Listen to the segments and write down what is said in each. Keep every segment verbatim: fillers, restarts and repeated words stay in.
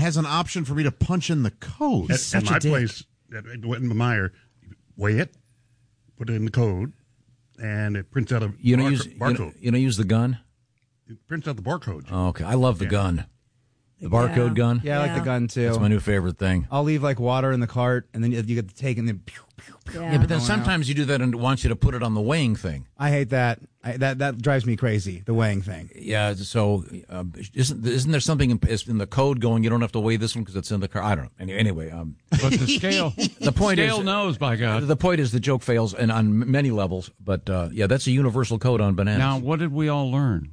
has an option for me to punch in the code. At, at my place, at Wittenmeyer, weigh it, put it in the code, and it prints out a you don't bar- use barcode. You don't, you don't use the gun? It prints out the barcode. Oh, okay, I love the Yeah. gun. The barcode Yeah. gun? Yeah, I like Yeah. the gun too. That's my new favorite thing. I'll leave like water in the cart, and then you get to take, and then pew, pew, pew. Yeah. Yeah, but then Going sometimes you do that and it wants you to put it on the weighing thing. I hate that. I, that that drives me crazy. The weighing thing. Yeah, so uh, isn't isn't there something in, in the code going, you don't have to weigh this one because it's in the car? I don't know. Anyway, anyway um, But the scale, the point scale is, knows, by God. the point is the joke fails and on many levels. But uh, yeah, that's a universal code on bananas. Now, what did we all learn?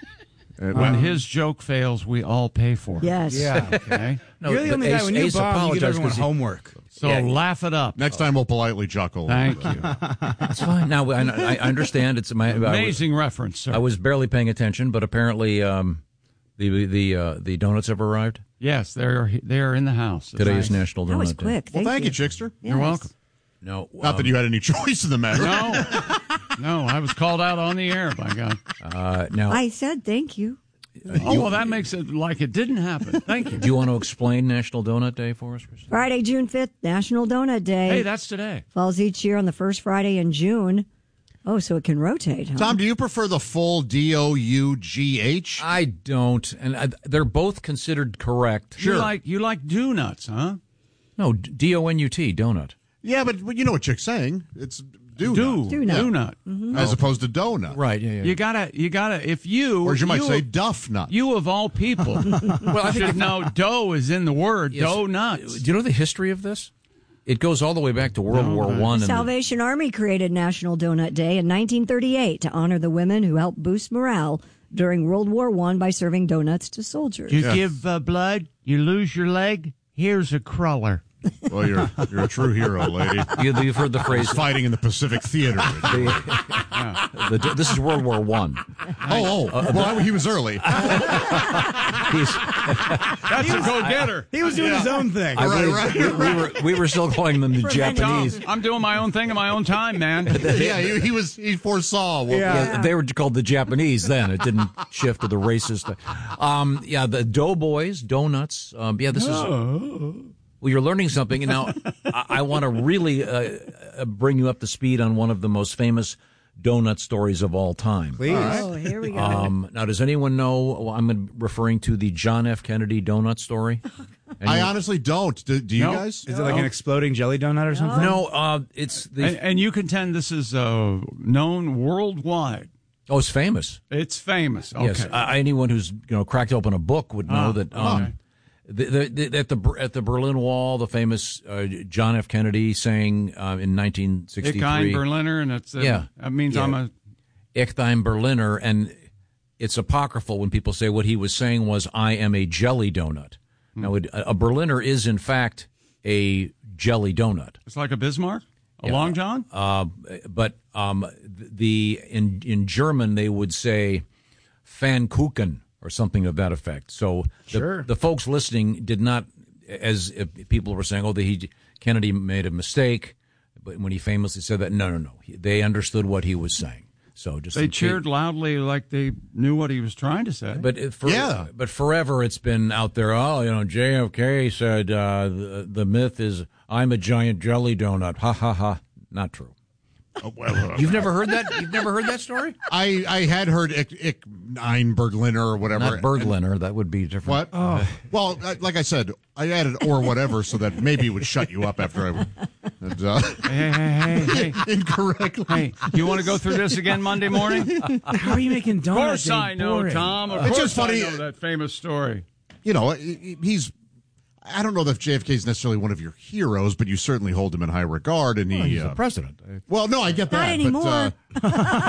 When his joke fails, we all pay for it. Yes. Yeah. Okay? No, You're the only Ace- guy when you Ace bomb, you give apologized everyone 'cause he- homework. So Yeah. laugh it up. Next time we'll politely chuckle. Thank you. That's fine. Now I, I understand. It's my I was, Amazing reference, sir. I was barely paying attention, but apparently um, the the uh, the donuts have arrived. Yes, they're they're in the house. Today Nice. is National Donut That was Day. quick. Well, thank you, Chickster. Yes. You're welcome. No, Not that um, you had any choice in the matter. No, no, I was called out on the air, by God. uh, now I said thank you. Oh, well, that makes it like it didn't happen. Thank you. do you want to explain National Donut Day for us, Christine? Friday, June fifth, National Donut Day. Hey, that's today. Falls each year on the first Friday in June. Oh, so it can rotate, huh? Tom, do you prefer the full D O U G H? I don't, and I, they're both considered correct. You like you like do nuts, huh? No, D O N U T, donut. Yeah, but well, you know what Chick's saying. It's do, Do Do do nut. nut. as opposed to donut. Right? Yeah, yeah. You gotta you gotta if you Or as you might you, say, duff nut. you of all people well, I think should know dough is in the word Yes. dough nuts. Do you know the history of this? It goes all the way back to World No, War but- One. The Salvation Army created National Donut Day in nineteen thirty-eight to honor the women who helped boost morale during World War One by serving donuts to soldiers. You give uh, blood, you lose your leg. Here's a cruller. Well, you're you're a true hero, lady. You, you've heard the He's phrase. fighting in the Pacific Theater. The, the, this is World War One. Oh, oh. Well, he was early. He's, That's a go-getter. He was doing his own thing. I believe right, we, we were we were still calling them the Preventing- Japanese. I'm doing my own thing in my own time, man. Yeah, he, he was. He foresaw. What, Yeah. Yeah, they were called the Japanese then. It didn't shift to the racist. Um, yeah, the Doughboys, donuts. Um, yeah, this is. Well, you're learning something, and now I, I want to really uh, bring you up to speed on one of the most famous donut stories of all time. Please. Oh, here we go. Um, now, does anyone know? Well, I'm referring to the John F. Kennedy donut story. I Anyone- honestly don't. Do, do you No. guys? Is it like an exploding jelly donut or something? no, uh, it's the. And, and you contend this is uh, known worldwide. oh, it's famous. It's famous. Okay. Yes, uh, anyone who's you know cracked open a book would know Ah, that. Um, okay. the, the, the, at the at the Berlin Wall, the famous uh, John F. Kennedy saying uh, in nineteen Ich ein sixty-three, Berliner, and it's, uh, Yeah. that means Yeah. I'm a. "Ich ein Berliner," and it's apocryphal when people say what he was saying was, "I am a jelly donut." Hmm. Now, it, a Berliner is in fact a jelly donut. It's like a Bismarck, a Yeah. Long John. Uh, but um, the in in German they would say Pfannkuchen or something of that effect. So the, Sure. the folks listening did not, as if people were saying, "Oh, the, he, Kennedy made a mistake," but when he famously said that, no, no, no, he, they understood what he was saying. So just They in cheered case- loudly like they knew what he was trying to say. But it- for, Yeah. but forever it's been out there. Oh, you know, J F K said uh, the the myth is I'm a giant jelly donut. Ha ha ha. Not true. Oh, well, uh, You've never heard that? You've never heard that story? I I had heard ich, ich ein Berliner or whatever. Not Bergliner. That would be different. What? Oh. Well, uh, like I said, I added or whatever so that maybe it would shut you up after I and, uh, hey, hey, hey, hey, incorrectly. hey! You want to go through this again Monday morning? Of How are you making donuts? course I know, Tom. Of It's course just funny- I know that famous story. You know, he- he's. I don't know that J F K is necessarily one of your heroes, but you certainly hold him in high regard. And he, Well, he's uh, the president. well, no, I get Not that. anymore. But,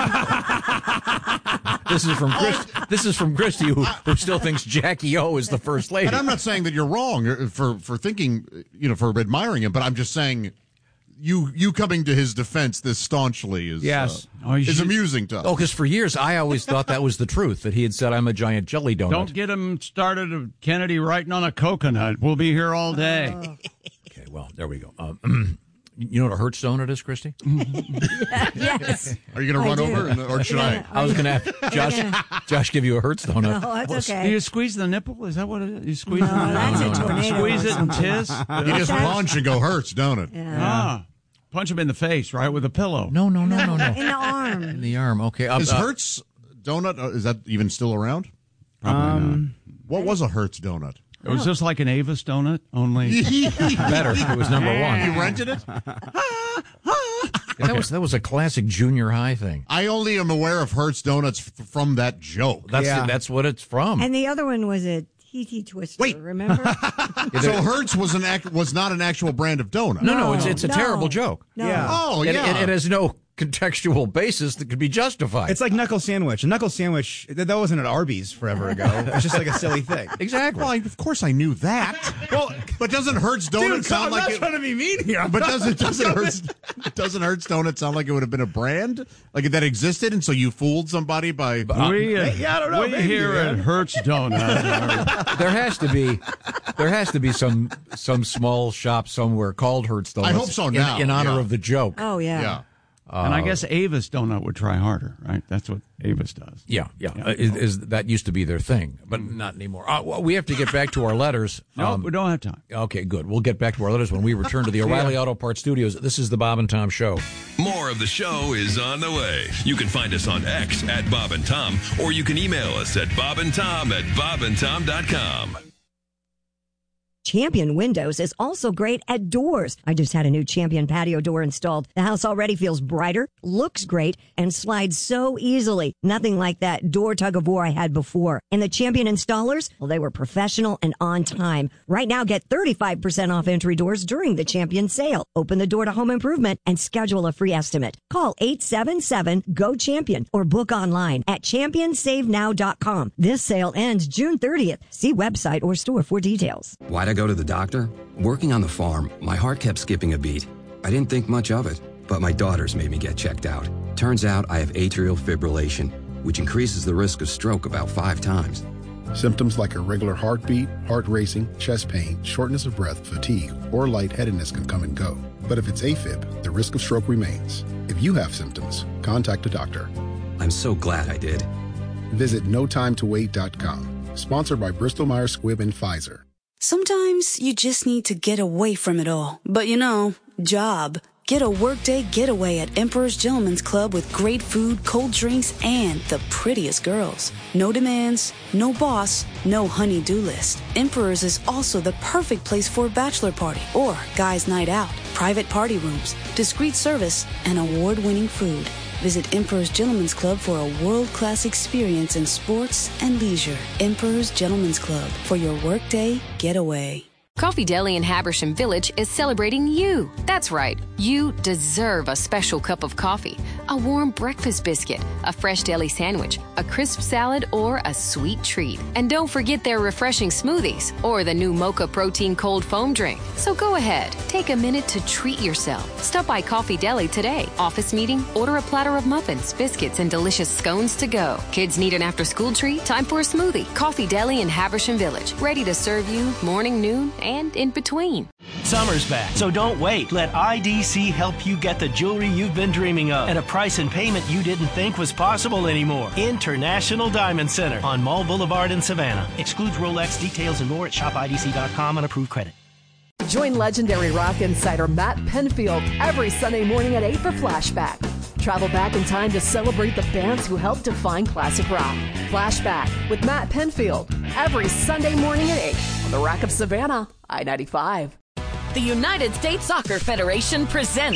uh, This is from Chris, this is from Christy, who, who still thinks Jackie O is the first lady. and I'm not saying that you're wrong uh, for for thinking, you know, for admiring him, but I'm just saying. You you coming to his defense this staunchly is Yes. uh, Oh, you is should- amusing to us. Oh, because for years I always thought that was the truth, that he had said I'm a giant jelly donut. Don't get him started of Kennedy writing on a coconut. We'll be here all day. Okay, well, there we go. Um, You know what a Hertz donut is, Christy? Yes. Are you going to run do. over, and, or should I? I was going to have Josh, Josh give you a Hertz donut. No, that's Do okay. you squeeze the nipple? Is that what it is? You squeeze No, the that's nipple? a tornado Squeeze or it and something. tiss? You just punch and go Hertz, don't it? Ah. Punch him in the face, right, with a pillow. No, no, no, no, no. In the arm. In the arm. Okay. Uh, Is uh, Hertz donut, uh, is that even still around? Probably What was a Hertz donut? not. It was just like an Avis donut, only better. It was number one. You rented it? That was that was a classic junior high thing. I only am aware of Hertz donuts f- from that joke. That's Yeah. that's what it's from. And the other one was a T T Twister, Wait. remember? So Hertz was an act, was not an actual brand of donut. no, no, it's it's a No. terrible joke. No. Yeah. Oh, It, yeah. it, it has no contextual basis that could be justified. It's like knuckle sandwich. A knuckle sandwich, that that wasn't at Arby's forever ago. It's just like a silly thing. exactly. Well, I, of course I knew that. Well, but doesn't Hertz donut Dude, sound I'm like not it? trying to be mean here. But doesn't doesn't Hertz doesn't Hertz donut sound like it would have been a brand like that existed, and so you fooled somebody by? we, uh, yeah, I don't know, we maybe, here yeah. at Hertz Donut are there has to be there has to be some some small shop somewhere called Hertz Donuts. I hope so in- now, in, honor yeah. of the joke. Oh, yeah. yeah. and I guess Avis Donut would try harder, right? That's what Avis does. Yeah, yeah. Uh, is, is that used to be their thing, but not anymore. Uh, well, we have to get back to our letters. No, Um, we don't have time. Okay, good. We'll get back to our letters when we return to the O'Reilly Auto Parts Studios. This is the Bob and Tom Show. More of the show is on the way. You can find us on X at Bob and Tom, or you can email us at bob and tom at bob and tom dot com. Champion Windows is also great at doors. I just had a new Champion patio door installed. The house already feels brighter, looks great, and slides so easily. Nothing like that door tug of war I had before. And the Champion installers, well, they were professional and on time. Right now, get thirty-five percent off entry doors during the Champion sale. Open the door to home improvement and schedule a free estimate. Call eight seven seven, G O CHAMPION or book online at champion save now dot com. This sale ends June thirtieth. See website or store for details. Why'd I go to the doctor? Working on the farm, my heart kept skipping a beat. I didn't think much of it, but my daughters made me get checked out. Turns out I have atrial fibrillation, which increases the risk of stroke about five times. Symptoms like irregular heartbeat, heart racing, chest pain, shortness of breath, fatigue, or lightheadedness can come and go. But if it's AFib, the risk of stroke remains. If you have symptoms, contact a doctor. I'm so glad I did. Visit no time to wait dot com. Sponsored by Bristol Myers Squibb and Pfizer. Sometimes you just need to get away from it all. But you know, job. Get a workday getaway at Emperor's Gentleman's Club with great food, cold drinks, and the prettiest girls. No demands, no boss, no honey-do list. Emperor's is also the perfect place for a bachelor party or guys' night out. Private party rooms, discreet service, and award-winning food. Visit Emperor's Gentleman's Club for a world-class experience in sports and leisure. Emperor's Gentleman's Club for your workday getaway. Coffee Deli in Habersham Village is celebrating you. That's right. You deserve a special cup of coffee, a warm breakfast biscuit, a fresh deli sandwich, a crisp salad, or a sweet treat. And don't forget their refreshing smoothies or the new Mocha Protein Cold Foam drink. So go ahead, take a minute to treat yourself. Stop by Coffee Deli today. Office meeting? Order a platter of muffins, biscuits, and delicious scones to go. Kids need an after-school treat? Time for a smoothie. Coffee Deli in Habersham Village. Ready to serve you morning, noon, and in between. Summer's back, so don't wait. Let I D C help you get the jewelry you've been dreaming of at a price and payment you didn't think was possible anymore. International Diamond Center on Mall Boulevard in Savannah. Excludes Rolex. Details and more at shop I D C dot com on approved credit. Join legendary rock insider Matt Penfield every Sunday morning at eight for Flashback. Travel back in time to celebrate the bands who helped define classic rock. Flashback with Matt Penfield every Sunday morning at eight on the Rock of Savannah, I ninety-five. The United States Soccer Federation presents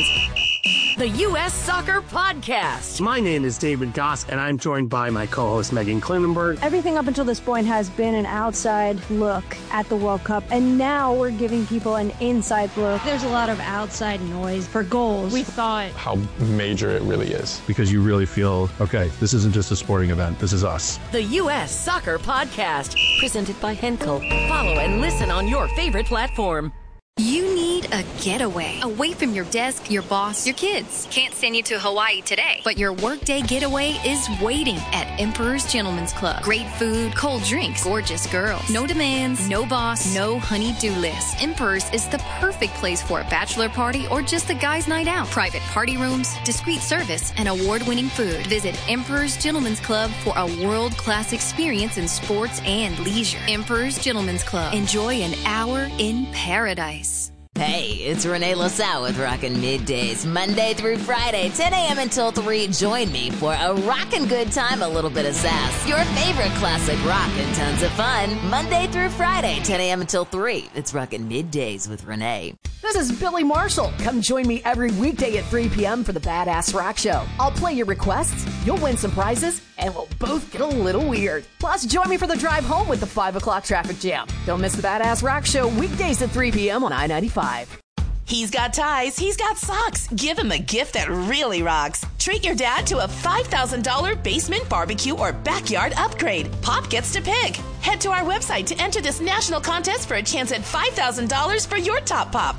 the U S Soccer Podcast. My name is David Goss, and I'm joined by my co-host Megan Klinenberg. Everything up until this point has been an outside look at the World Cup, and now we're giving people an inside look. There's a lot of outside noise for goals. We thought how major it really is. Because you really feel, okay, this isn't just a sporting event, this is us. The U S Soccer Podcast, presented by Henkel. Follow and listen on your favorite platform. You need a getaway. Away from your desk, your boss, your kids. Can't send you to Hawaii today, but your workday getaway is waiting at Emperor's Gentleman's Club. Great food, cold drinks, gorgeous girls. No demands, no boss, no honey-do list. Emperor's is the perfect place for a bachelor party or just a guy's night out. Private party rooms, discreet service, and award-winning food. Visit Emperor's Gentleman's Club for a world-class experience in sports and leisure. Emperor's Gentleman's Club. Enjoy an hour in paradise. Hey, it's Renee LaSalle with Rockin' Middays, Monday through Friday, ten a.m. until three. Join me for a rockin' good time, a little bit of sass, your favorite classic rock, and tons of fun. Monday through Friday, ten a.m. until three. It's Rockin' Middays with Renee. This is Billy Marshall. Come join me every weekday at three p.m. for the Badass Rock Show. I'll play your requests, you'll win some prizes, and we'll both get a little weird. Plus, join me for the drive home with the five o'clock traffic jam. Don't miss the Badass Rock Show weekdays at three p.m. on I ninety-five. He's got ties, he's got socks. Give him a gift that really rocks. Treat your dad to a five thousand dollars basement barbecue or backyard upgrade. Pop gets to pick. Head to our website to enter this national contest for a chance at five thousand dollars for your top pop.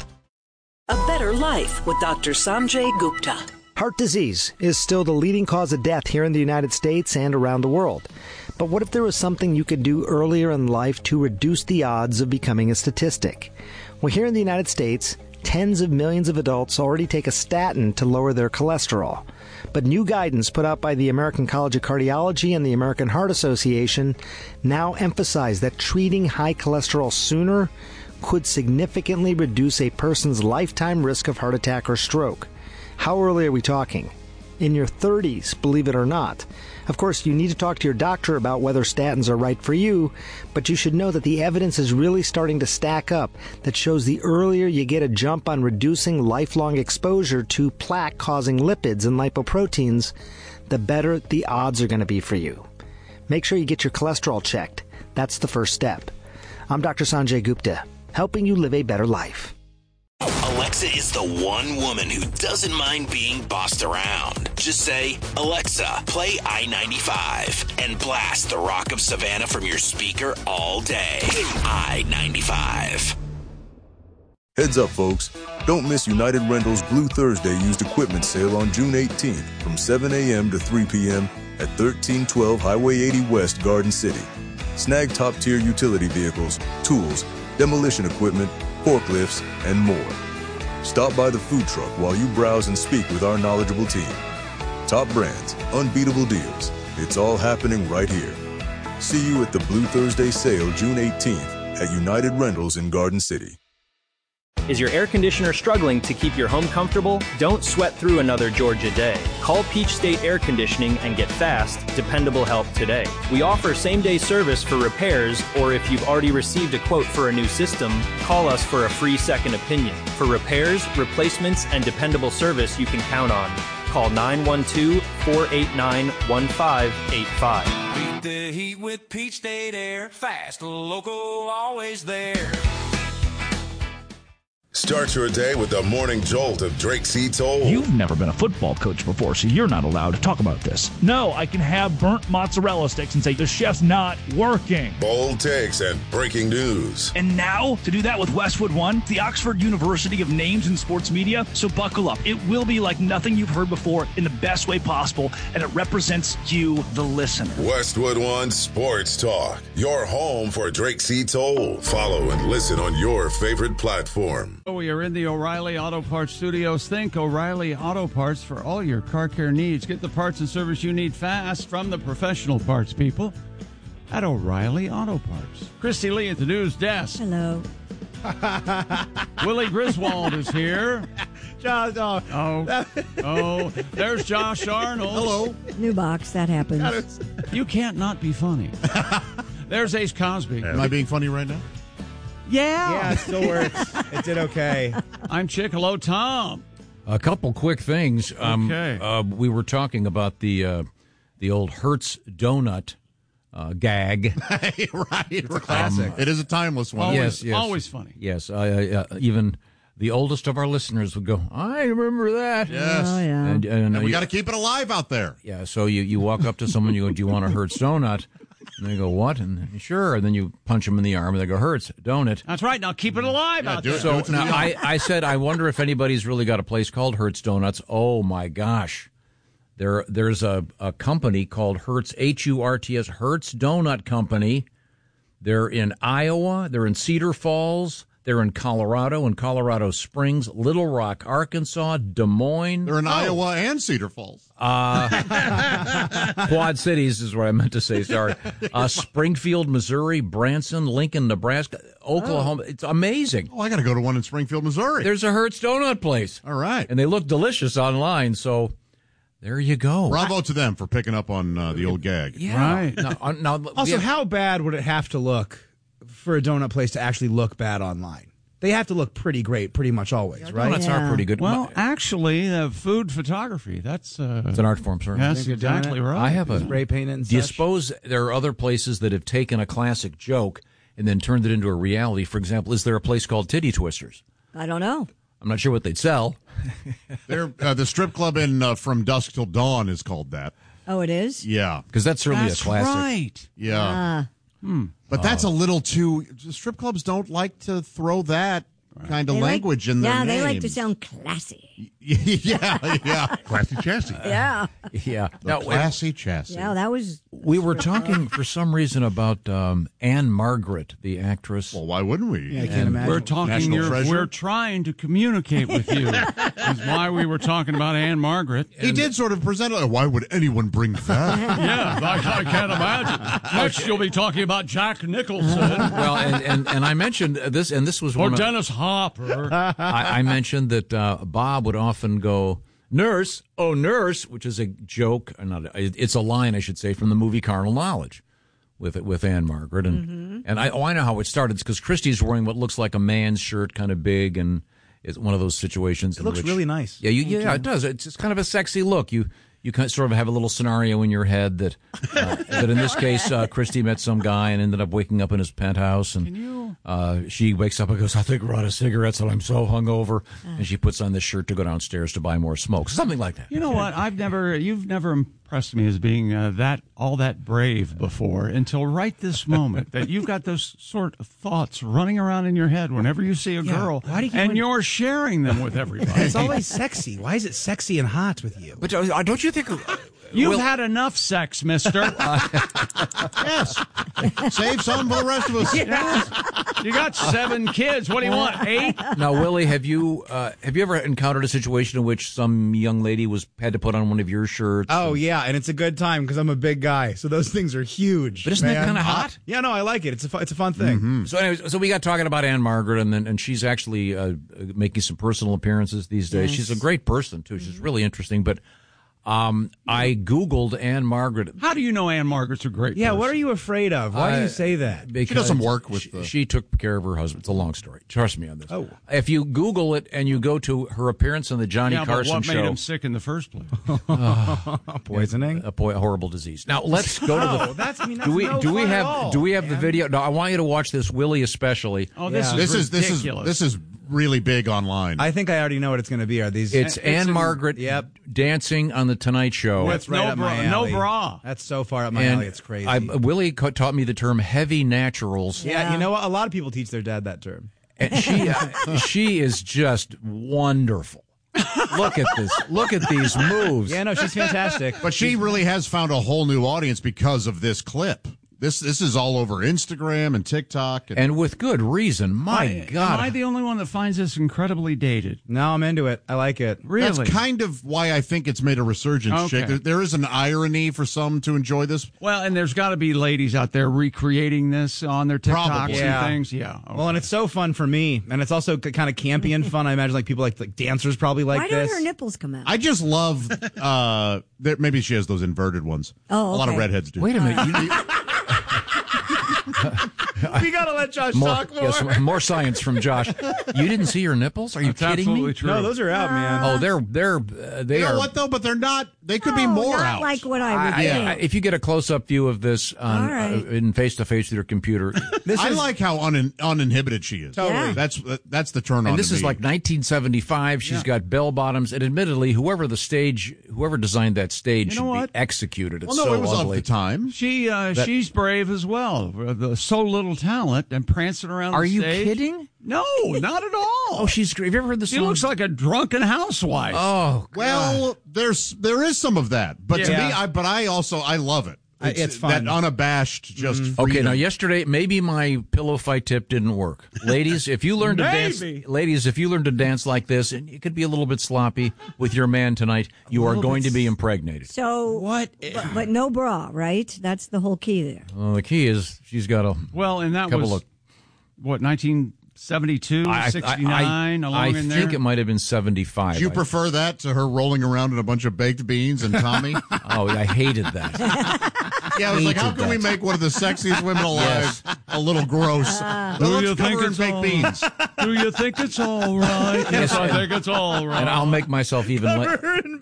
A Better Life with Doctor Sanjay Gupta. Heart disease is still the leading cause of death here in the United States and around the world. But what if there was something you could do earlier in life to reduce the odds of becoming a statistic? Well, here in the United States, tens of millions of adults already take a statin to lower their cholesterol. But new guidance put out by the American College of Cardiology and the American Heart Association now emphasize that treating high cholesterol sooner could significantly reduce a person's lifetime risk of heart attack or stroke. How early are we talking? In your thirties, believe it or not. Of course, you need to talk to your doctor about whether statins are right for you, but you should know that the evidence is really starting to stack up that shows the earlier you get a jump on reducing lifelong exposure to plaque-causing lipids and lipoproteins, the better the odds are going to be for you. Make sure you get your cholesterol checked. That's the first step. I'm Doctor Sanjay Gupta, helping you live a better life. Alexa is the one woman who doesn't mind being bossed around. Just say, Alexa, play I ninety-five, and blast the Rock of Savannah from your speaker all day. I ninety-five. Heads up, folks. Don't miss United Rentals Blue Thursday used equipment sale on June eighteenth from seven a.m. to three p.m. at thirteen twelve Highway eighty West, Garden City. Snag top-tier utility vehicles, tools, demolition equipment, forklifts, and more. Stop by the food truck while you browse and speak with our knowledgeable team. Top brands, unbeatable deals. It's all happening right here. See you at the Blue Thursday sale June eighteenth at United Rentals in Garden City. Is your air conditioner struggling to keep your home comfortable? Don't sweat through another Georgia day. Call Peach State Air Conditioning and get fast, dependable help today. We offer same-day service for repairs, or if you've already received a quote for a new system, call us for a free second opinion. For repairs, replacements, and dependable service you can count on. Call nine one two, four eight nine, one five eight five. Beat the heat with Peach State Air. Fast, local, always there. Start your day with the morning jolt of Drake C. Toll. You've never been a football coach before, so you're not allowed to talk about this. No, I can have burnt mozzarella sticks and say the chef's not working. Bold takes and breaking news. And now, to do that with Westwood One, the Oxford University of names in sports media, so buckle up. It will be like nothing you've heard before in the best way possible, and it represents you, the listener. Westwood One Sports Talk, your home for Drake C. Toll. Follow and listen on your favorite platform. We are in the O'Reilly Auto Parts studios. Think O'Reilly Auto Parts for all your car care needs. Get the parts and service you need fast from the professional parts people at O'Reilly Auto Parts. Christy Lee at the news desk. Hello. Willie Griswold is here. Josh, oh. Oh, oh, there's Josh Arnold. Hello. New box, that happens. You can't not be funny. There's Ace Cosby. Am I being funny right now? Yeah. Yeah, it still works. It did okay. I'm Chick. Hello, Tom. A couple quick things. Um, Okay. Uh, we were talking about the uh, the old Hertz donut uh, gag. right. It's a classic. Um, it is a timeless one. Always, yes, yes. always funny. Yes. Uh, uh, even the oldest of our listeners would go, I remember that. Yes. Oh, yeah. And, and, And uh, we you- got to keep it alive out there. Yeah, so you, you walk up to someone, you go, do you want a Hertz donut? And they go, what? And sure. And then you punch them in the arm, and they go, hurts, don't it? That's right. Now keep it alive Yeah, out do there. it. So to now the I, I said, I wonder if anybody's really got a place called Hertz Donuts. Oh, my gosh. There, There's a, a company called Hertz, H U R T S, Hertz Donut Company. They're in Iowa. They're in Cedar Falls. They're in Colorado and Colorado Springs, Little Rock, Arkansas, Des Moines. They're in oh. Iowa and Cedar Falls. Uh, Quad Cities is what I meant to say, sorry. Uh, Springfield, Missouri, Branson, Lincoln, Nebraska, Oklahoma. Oh. It's amazing. Oh, I got to go to one in Springfield, Missouri. There's a Hertz Donut place. All right. And they look delicious online, so there you go. Bravo to them for picking up on uh, the old gag. Yeah. Right. Now, uh, now, Also, have, how bad would it have to look for a donut place to actually look bad online? They have to look pretty great pretty much always, yeah, right? Donuts yeah. are pretty good. Well, actually, uh, food photography, that's... Uh, it's an art form, sir. That's exactly right. I have a... Spray paint it and Do you such. suppose there are other places that have taken a classic joke and then turned it into a reality? For example, is there a place called Titty Twisters? I don't know. I'm not sure what they'd sell. They're, uh, the strip club in uh, From Dusk Till Dawn is called that. Oh, it is? Yeah. Because that's certainly that's a classic. right. Yeah. Uh, Hmm. But that's a little too... Strip clubs don't like to throw that kind of they language like, in their yeah, names. they like to sound classy. yeah, yeah. Classy chassis. Yeah. Yeah. The Now, classy chassis. Yeah, that was... we were talking for some reason about um, Anne Margaret, the actress. Well, why wouldn't we? Yeah, I can't imagine. We're talking. National Your, treasure? we're trying to communicate with you. Is why we were talking about Anne Margaret. He did sort of present it. Why would anyone bring that? Yeah, I, I can't imagine. Next, you'll be talking about Jack Nicholson Well, and, and, and I mentioned this, and this was or one of, Dennis Hopper. I, I mentioned that uh, Bob would often go, "Nurse, oh nurse," which is a joke, or not? It's a line, I should say, from the movie Carnal Knowledge, with with Anne Margaret, and Mm-hmm. and I oh I know how it started. It's because Christy's wearing what looks like a man's shirt, kind of big, and it's one of those situations. It in looks which, really nice. Yeah, you, yeah, it does. It's, it's kind of a sexy look. You. You kind of sort of have a little scenario in your head that, uh, that in this case, uh, Christy met some guy and ended up waking up in his penthouse, and uh, she wakes up and goes, "I think we're out of cigarettes, and I'm so hungover," and she puts on this shirt to go downstairs to buy more smoke, something like that. You know what? I've never, you've never impressed me as being uh, that all that brave before until right this moment that you've got those sort of thoughts running around in your head whenever you see a Yeah, girl, why do you keep and on- you're sharing them with everybody. It's always sexy. Why is it sexy and hot with you? But uh, don't you think You've Will- had enough sex, mister. Yes. Save some for the rest of us. Yes. You got seven kids. What do you want? Eight? Now, Willie, have you uh, have you ever encountered a situation in which some young lady was had to put on one of your shirts? Oh, yeah, and it's a good time because I'm a big guy, so those things are huge. But isn't that man. kinda hot? Yeah, no, I like it. It's a, fu- it's a fun thing. Mm-hmm. So, anyways, so we got talking about Anne Margaret, and then and she's actually uh, making some personal appearances these days. Yes. She's a great person too. She's really interesting. But um, I Googled Anne Margaret. How do you know Anne Margaret's a great Yeah, person? what are you afraid of? Why do I- you say that? Because She does some work with she, the- she took care of her husband. It's a long story. Trust me on this. Oh. If you Google it and you go to her appearance on the Johnny Yeah, but Carson what show, made him sick in the first place? Poisoning? a, po- a horrible disease. Now let's go to No, the. that's, I mean, that's do we no do we fun at have all, do we have the man. video? No, I want you to watch this, Willie especially. Oh, this Yeah. is This is this is ridiculous. this is really big online. I think I already know what it's going to be. Are these? It's, It's Anne in- Margaret Yep. dancing on the Tonight Show. That's right no up my bra- no alley. bra. That's so far up my and alley. It's crazy. I, Willie co- taught me the term heavy naturals. yeah, you know what? A lot of people teach their dad that term. And she uh, she is just wonderful. Look at this. Look at these moves. Yeah, no, she's fantastic. But she really has found a whole new audience because of this clip. This this is all over Instagram and TikTok. And, And with good reason. My I- God. Am I the only one that finds this incredibly dated? No, I'm into it. I like it. Really? that's kind of why I think it's made a resurgence, Okay. Jake. There, there is an irony for some to enjoy this. Well, and there's got to be ladies out there recreating this on their TikToks Probably. Yeah. and things. Yeah. Okay. Well, and it's so fun for me, and it's also kind of campy and fun. I imagine like people like like dancers probably like Why this. don't her nipples come out? I just love. Uh, that maybe she has those inverted ones. Oh, a lot of okay. redheads do. Wait a minute. You, We got to let Josh more, talk more. yes, more science from Josh. You didn't see your nipples? Are you That's kidding absolutely me? true. No, those are out, man. Oh, they're they're uh, they You know are. what though? But they're not. They could be Oh, more not out. like what I would I- think. I- if you get a close-up view of this on All right. uh, in face-to-face with your computer, This I is- like how un, uninhibited she is. Totally. Yeah. That's that's the turn on. and this to is me. like nineteen seventy-five. She's got bell bottoms, and admittedly, whoever the stage, whoever designed that stage, You know should what? be executed. It's Well, no, so it was ugly. of the time. She uh, That- she's brave as well. Uh, the- So little talent and prancing around. Are the you stage. kidding? No, not at all. Oh, she's great. Have you ever heard the She song? looks like a drunken housewife. Oh, Well, there's there is some of that, but to Yeah. me, I but I also I love it. I- it's fun. that unabashed, just okay. freedom. Now, yesterday, maybe my pillow fight tip didn't work. Ladies, if you learn to dance, Maybe. ladies, if you learn to dance like this, and it could be a little bit sloppy with your man tonight, you are going to be impregnated. So What? But, but no bra, right? That's the whole key there. Well, the key is she's got a Well, and that couple was of. what nineteen seventy-two, I, sixty-nine, I, along I in think there. it might have been seventy-five. Do you I- prefer that to her rolling around in a bunch of baked beans and Tommy? Oh, I hated that. Yeah, I was like, how Hated can we that. make one of the sexiest women alive Yes. a little gross? Do Well, you let's think cover her in it's baked all- beans. Do you think it's all right? Yes, I think it's all right. And I'll make myself even less.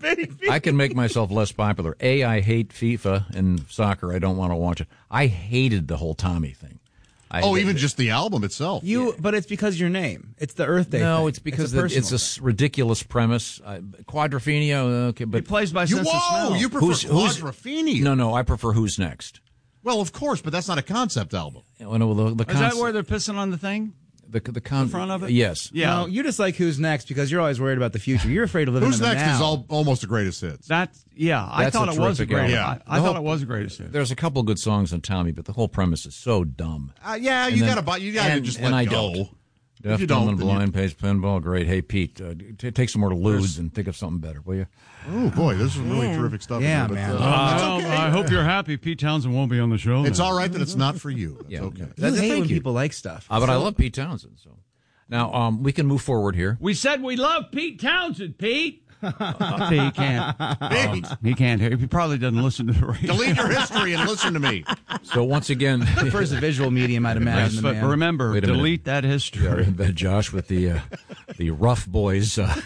I can make myself less popular. A, I hate FIFA and soccer. I don't want to watch it. I hated the whole Tommy thing. I, Oh, even just the album itself. You, but it's because your name. It's the Earth Day. no, thing. it's because a it's a, it's a personal s- ridiculous premise. Uh, Quadrophenia, okay, but He plays by You, sense of whoa, smell. you prefer Who's- who's- Quadrophenia. no, no, I prefer Who's Next. Well, of course, but that's not a concept album. Oh, no, the, the Is that conce- where they're pissing on the thing? the the, con- the front of it? Yes. Yeah. No, you just like Who's Next because you're always worried about the future. You're afraid of living Who's in the Next now. is all, almost the greatest hits. That yeah, I That's thought a it was a terrific great. album. I, I The thought whole- it was a greatest hit. There's a couple of good songs on Tommy, but the whole premise is so dumb. Uh, yeah, And you then- gotta buy. You gotta and- just and let I go. don't. If Deaf, you dumb, don't, and then you- blind, pays pinball. Great. Hey, Pete, uh, t- take some more Ludes and think of something better, will you? Oh boy, this is really Man. terrific stuff. Yeah, here, but, man. uh, Uh, it's well, okay. I hope you're happy. Pete Townsend won't be on the show. It's then. all right that it's not for you. That's Yeah. okay. You That's- hate thank when you. people like stuff. Uh, but I So- love Pete Townsend. So now um, we can move forward here. We said we love Pete Townsend, Pete. Uh, he can't. Pete. Um, he can't hear. He probably doesn't listen to the radio. Delete your history and listen to me. So once again, Prefers a visual medium, I'd imagine. Yes, the but man. remember, Wait a minute. delete that history. yeah, Josh with the uh, the Rough Boys uh,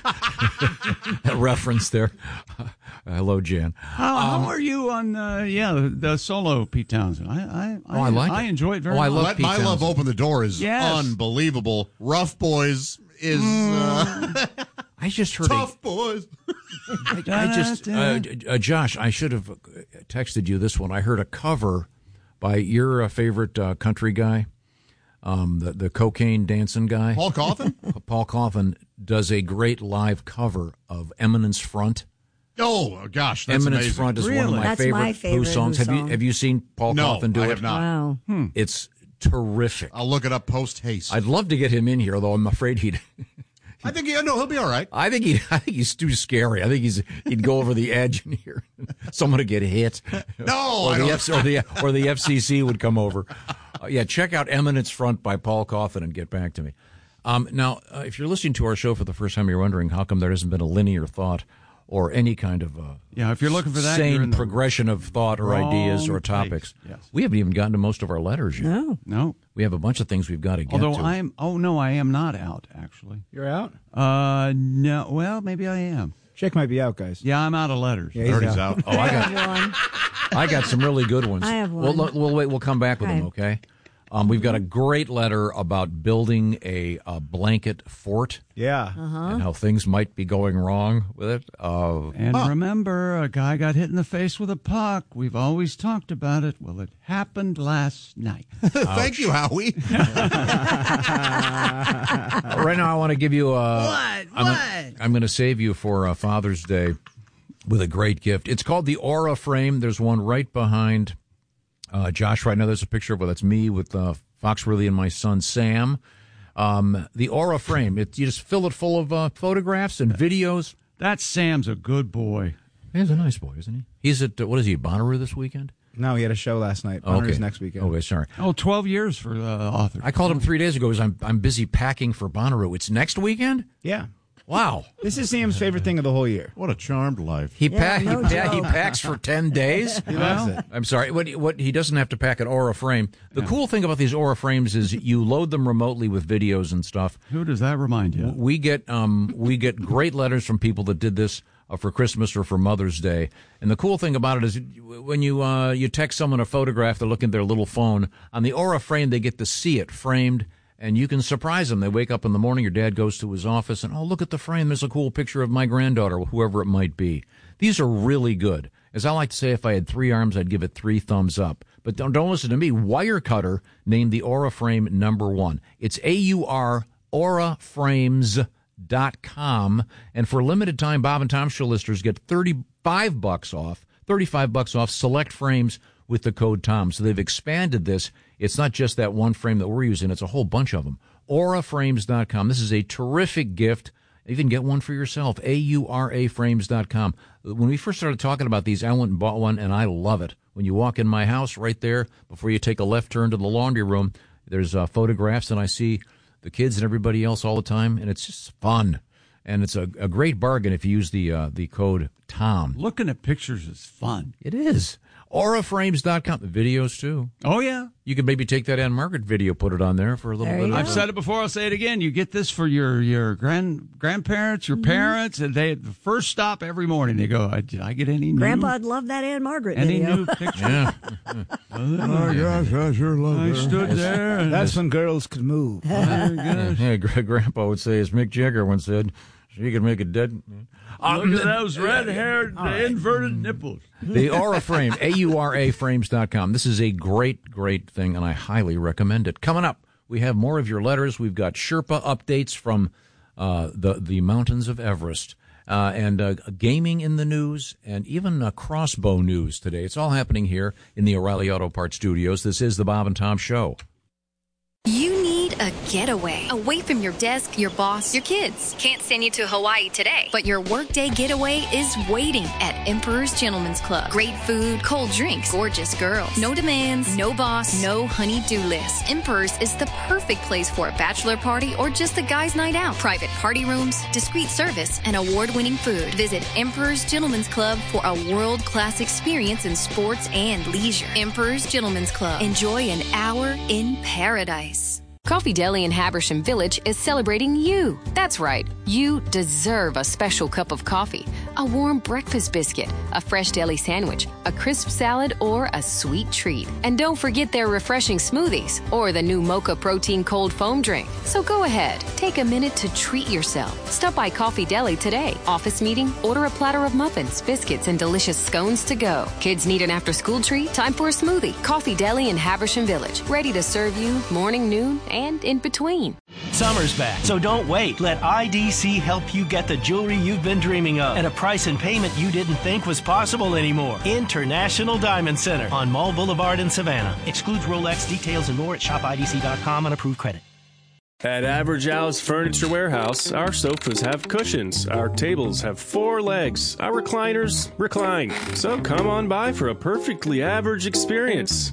reference there. Uh, hello, Jan. How, how are you on? Uh, yeah, the, the solo Pete Townsend. I I, Oh, I like I it. enjoy it very Oh, I much. love Let Pete My Love Townsend. Open the Door is Yes. unbelievable. Rough Boys is uh, I just heard. Tough Boys. A, I just, uh, uh, Josh, I should have texted you this one. I heard a cover by your uh, favorite uh, country guy, um, the the cocaine dancing guy, Paul Coffin? Paul Coffin does a great live cover of Eminence Front. Oh gosh, that's Eminence amazing. Front is one of my That's favorite, my favorite Who songs. Who Have you song. have you seen Paul No, Coffin do I it? have not. Wow. It's terrific. I'll look it up post haste. I'd love to get him in here, although I'm afraid he'd. I think he, no, he'll be all right. I think he. I think he's too scary. I think he's. He'd go over the edge in here. Someone would get hit. No, or I the don't. F, or the or the F C C would come over. Uh, yeah, check out Eminence Front by Paul Coffin and get back to me. Um, now, uh, if you're listening to our show for the first time, you're wondering how come there hasn't been a linear thought or any kind of uh, Yeah, if you're looking for that, you're sane in the progression of thought or ideas or wrong topics. place. Yes. We haven't even gotten to most of our letters yet. No. No. We have a bunch of things we've got to get Although to. I am. Oh no, I am not out. Actually. You're out? Uh no. Well, maybe I am. Jake might be out, guys. Yeah, I'm out of letters. Yeah, he's Already out. out. Oh, I got. One. I got some really good ones. I have We'll, one. we'll wait. We'll come back with them. Okay. Um, we've got a great letter about building a, a blanket fort Yeah. Uh-huh. and how things might be going wrong with it. Uh, And remember, a guy got hit in the face with a puck. We've always talked about it. Well, it happened last night. Thank you, Howie. right now, I want to give you a. What? I'm Gonna, I'm going to save you for uh, Father's Day with a great gift. It's called the Aura Frame. There's one right behind uh, Josh right now. There's a picture of well, that's me with uh, Foxworthy and my son Sam. Um, the Aura Frame. It, you just fill it full of uh, photographs and videos. That Sam's a good boy. He's a nice boy, isn't he? He's at uh, what is he? Bonnaroo this weekend? No, he had a show last night. Oh, Bonnaroo's okay. next weekend. Okay, sorry. Oh, twelve years for uh, author. I called him three days ago because I'm I'm busy packing for Bonnaroo. It's next weekend. Yeah. Wow. This is Sam's favorite thing of the whole year. What a charmed life. He, Yeah, pack, no he, pa- joke. he packs for ten days. He loves it. I'm sorry. What, what he doesn't have to pack an Aura frame. The cool thing about these Aura frames is you load them remotely with videos and stuff. Who does that remind you of? We get um we get great letters from people that did this uh, for Christmas or for Mother's Day. And the cool thing about it is when you uh you text someone a photograph, they're looking at their little phone on the Aura frame, they get to see it framed. And you can surprise them. They wake up in the morning, your dad goes to his office, and, oh, look at the frame. There's a cool picture of my granddaughter, whoever it might be. These are really good. As I like to say, if I had three arms, I'd give it three thumbs up. But don't, don't listen to me. Wirecutter named the Aura frame number one. It's A U R, aura frames dot com. And for a limited time, Bob and Tom Show listeners get thirty-five bucks off, thirty-five bucks off select frames with the code Tom. So they've expanded this. It's not just that one frame that we're using. It's a whole bunch of them. aura frames dot com. This is a terrific gift. Even get one for yourself. A U R A frames dot com. When we first started talking about these, I went and bought one, and I love it. When you walk in my house right there, before you take a left turn to the laundry room, there's uh, photographs, and I see the kids and everybody else all the time, and it's just fun. And it's a, a great bargain if you use the uh, the code Tom. Looking at pictures is fun. It is. aura frames dot com. The videos, too. Oh, yeah. You could maybe take that Ann Margaret video, put it on there for a little There bit. you Of I've go. said it before. I'll say it again. You get this for your your grand grandparents, your parents, and they the first stop every morning. They go, "Did I get any new Grandpa'd love that Ann Margaret any video. new pictures?" Yeah. Oh, gosh, I sure love I her. stood there. And That's when girls could move. yeah, yeah, Gra- Grandpa would say, as Mick Jagger once said, she could make a dead... Look at those red-haired, inverted nipples. The Aura Frame, A U R A frames dot com. This is a great, great thing, and I highly recommend it. Coming up, we have more of your letters. We've got Sherpa updates from uh, the, the mountains of Everest, uh, and uh, gaming in the news, and even uh, crossbow news today. It's all happening here in the O'Reilly Auto Parts studios. This is the Bob and Tom Show. You need a getaway away from your desk, your boss, your kids. Can't send you to Hawaii today, but your workday getaway is waiting at Emperor's Gentleman's Club. Great food, cold drinks, gorgeous girls. No demands, no boss, no honey-do list. Emperor's is the perfect place for a bachelor party or just a guy's night out. Private party rooms, discreet service, and award-winning food. Visit Emperor's Gentleman's Club for a world-class experience in sports and leisure. Emperor's Gentleman's Club. Enjoy an hour in paradise. Coffee Deli in Habersham Village is celebrating you. That's right. You deserve a special cup of coffee, a warm breakfast biscuit, a fresh deli sandwich, a crisp salad, or a sweet treat. And don't forget their refreshing smoothies or the new Mocha Protein Cold Foam drink. So go ahead, take a minute to treat yourself. Stop by Coffee Deli today. Office meeting? Order a platter of muffins, biscuits, and delicious scones to go. Kids need an after-school treat? Time for a smoothie. Coffee Deli in Habersham Village. Ready to serve you morning, noon, and in between. Summer's back, so don't wait. Let I D C help you get the jewelry you've been dreaming of at a price and payment you didn't think was possible anymore. International Diamond Center on Mall Boulevard in Savannah. Excludes Rolex. Details and more at shop I D C dot com on approved credit. At Average Al's Furniture Warehouse, our sofas have cushions, our tables have four legs, our recliners recline. So come on by for a perfectly average experience.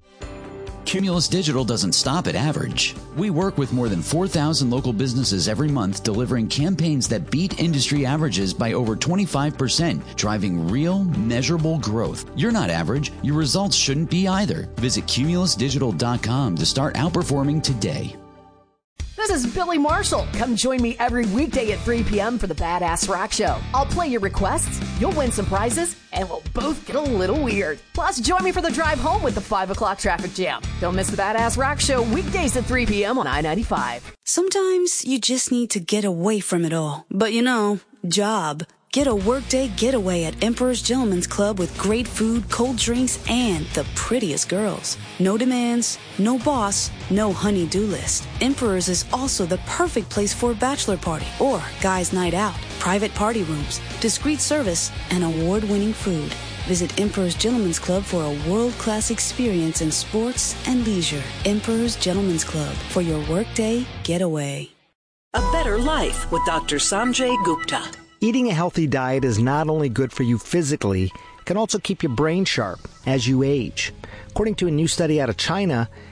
Cumulus Digital doesn't stop at average. We work with more than four thousand local businesses every month, delivering campaigns that beat industry averages by over twenty-five percent, driving real, measurable growth. You're not average. Your results shouldn't be either. Visit cumulus digital dot com to start outperforming today. This is Billy Marshall. Come join me every weekday at three p.m. for the Badass Rock Show. I'll play your requests, you'll win some prizes, and we'll both get a little weird. Plus, join me for the drive home with the five o'clock traffic jam. Don't miss the Badass Rock Show weekdays at three p.m. on I ninety-five. Sometimes you just need to get away from it all. But you know, job. Get a workday getaway at Emperor's Gentleman's Club with great food, cold drinks, and the prettiest girls. No demands, no boss, no honey-do list. Emperor's is also the perfect place for a bachelor party or guy's night out. Private party rooms, discreet service, and award-winning food. Visit Emperor's Gentleman's Club for a world-class experience in sports and leisure. Emperor's Gentleman's Club for your workday getaway. A Better Life with Doctor Sanjay Gupta. Eating a healthy diet is not only good for you physically, it can also keep your brain sharp as you age. According to a new study out of China,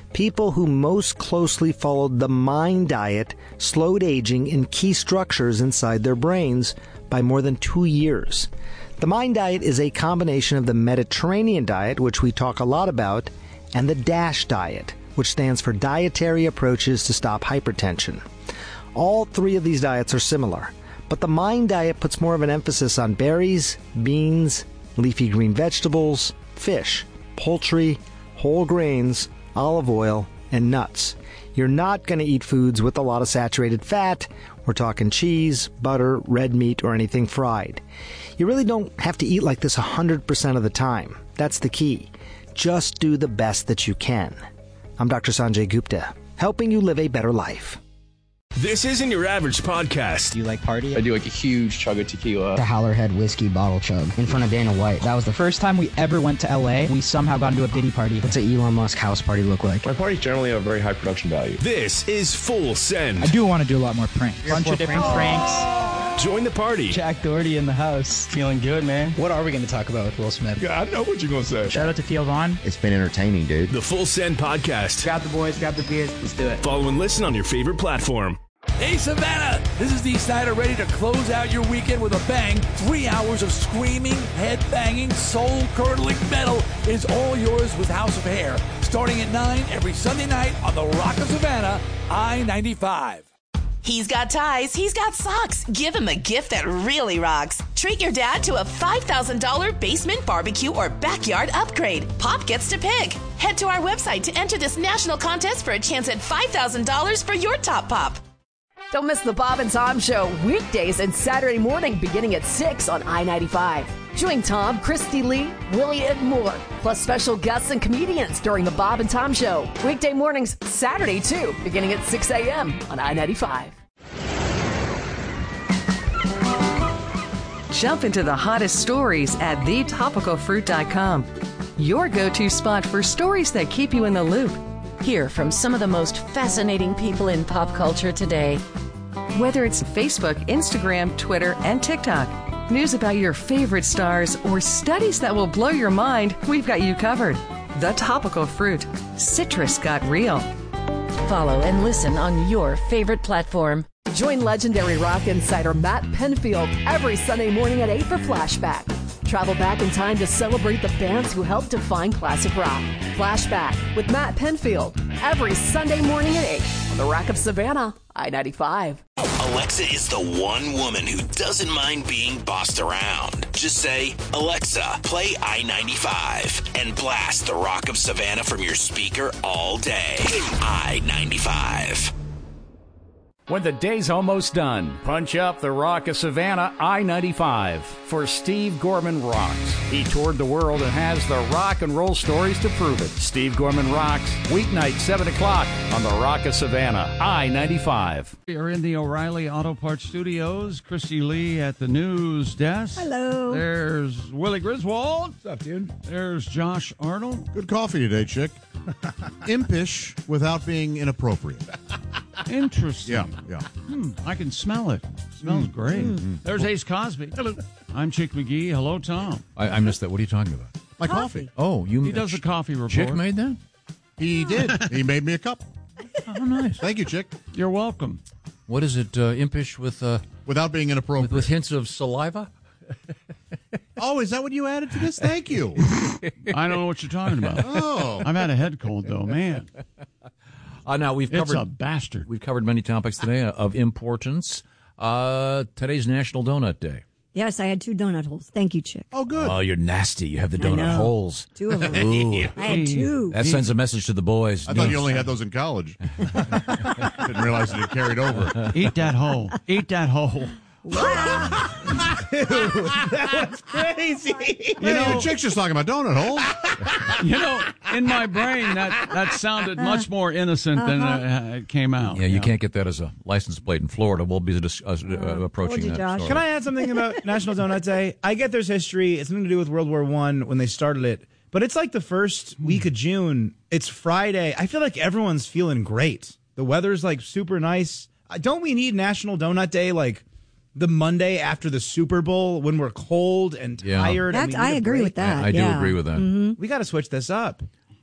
people who most closely followed the MIND diet slowed aging in key structures inside their brains by more than two years. The MIND diet is a combination of the Mediterranean diet, which we talk a lot about, and the DASH diet, which stands for Dietary Approaches to Stop Hypertension. All three of these diets are similar, but the MIND diet puts more of an emphasis on berries, beans, leafy green vegetables, fish, poultry, whole grains, olive oil, and nuts. You're not going to eat foods with a lot of saturated fat. We're talking cheese, butter, red meat, or anything fried. You really don't have to eat like this one hundred percent of the time. That's the key. Just do the best that you can. I'm Doctor Sanjay Gupta, helping you live a better life. This isn't your average podcast. Do you like party? I do like a huge chug of tequila. The Howlerhead whiskey bottle chug in front of Dana White. That was the first time we ever went to L A. We somehow got into a Diddy party. What's an Elon Musk house party look like? My parties generally have a very high production value. This is Full Send. I do want to do a lot more pranks. Bunch of different pranks. pranks. Join the party. Jack Doherty in the house. Feeling good, man. What are we going to talk about with Will Smith? Yeah, I know what you're going to say. Shout out to Theo Vaughn. It's been entertaining, dude. The Full Send podcast. Grab the boys, grab the beers. Let's do it. Follow and listen on your favorite platform. Hey, Savannah! This is Dee Snider, ready to close out your weekend with a bang. Three hours of screaming, head-banging, soul-curdling metal is all yours with House of Hair. Starting at nine every Sunday night on the Rock of Savannah, I ninety-five. He's got ties, he's got socks. Give him a gift that really rocks. Treat your dad to a five thousand dollars basement barbecue or backyard upgrade. Pop gets to pick. Head to our website to enter this national contest for a chance at five thousand dollars for your top pop. Don't miss the Bob and Tom Show weekdays and Saturday morning beginning at six on I ninety-five. Join Tom, Christy Lee, Willie, and more, plus special guests and comedians during the Bob and Tom Show. Weekday mornings, Saturday too, beginning at six a.m. on I ninety-five. Jump into the hottest stories at the topical fruit dot com. Your go-to spot for stories that keep you in the loop. Hear from some of the most fascinating people in pop culture today. Whether it's Facebook, Instagram, Twitter, and TikTok, news about your favorite stars, or studies that will blow your mind, we've got you covered. The Topical Fruit. Citrus got real. Follow and listen on your favorite platform. Join legendary rock insider Matt Penfield every Sunday morning at eight for Flashback. Travel back in time to celebrate the bands who helped define classic rock. Flashback with Matt Penfield every Sunday morning at eight on the Rock of Savannah, I ninety-five. Alexa is the one woman who doesn't mind being bossed around. Just say, Alexa, play I ninety-five, and blast the Rock of Savannah from your speaker all day. I ninety-five. When the day's almost done, punch up the Rock of Savannah I ninety-five for Steve Gorman Rocks. He toured the world and has the rock and roll stories to prove it. Steve Gorman Rocks, weeknight, seven o'clock on the Rock of Savannah I ninety-five. We are in the O'Reilly Auto Parts Studios. Christy Lee at the news desk. Hello. There's Willie Griswold. What's up, dude? There's Josh Arnold. Good coffee today, chick. Impish without being inappropriate. Interesting. Yeah, yeah. Hmm, I can smell it. It smells Mm. great. Mm. There's Ace Cosby. Hello. I'm Chick McGee. Hello, Tom. I, I missed that. What are you talking about? My coffee. Oh, you. He does a coffee report. Chick made that? He did. He made me a cup. Oh, nice. Thank you, chick. You're welcome. What is it? Uh, impish with uh, without being inappropriate, with, with hints of saliva. Oh, is that what you added to this? Thank you. I don't know what you're talking about. Oh, I've had a head cold though, man. Uh, now we've It's covered a bastard. We've covered many topics today uh, of importance. Uh, today's National Donut Day. Yes, I had two donut holes. Thank you, Chick. Oh, good. Oh, you're nasty. You have the I donut know. holes. Two of them. Ooh. I had two. That sends a message to the boys. I thought you only had those in college. Didn't realize it came carried over. Eat that hole. Eat that hole. That was crazy. You know, the chick's just talking about donut holes. You know, in my brain, that, that sounded much more innocent than uh, it came out. Yeah, you can't get that as a license plate in Florida. We'll be dis- uh, uh, approaching you, that. Josh. story. Can I add something about National Donut Day? I get there's history. It's something to do with World War One when they started it. But it's like the first week of June. It's Friday. I feel like everyone's feeling great. The weather's like super nice. Uh, Don't we need National Donut Day like the Monday after the Super Bowl when we're cold and Yeah. tired? That's, and we I need a agree break? with that. I do yeah. agree with that. Mhm. We got to switch this up.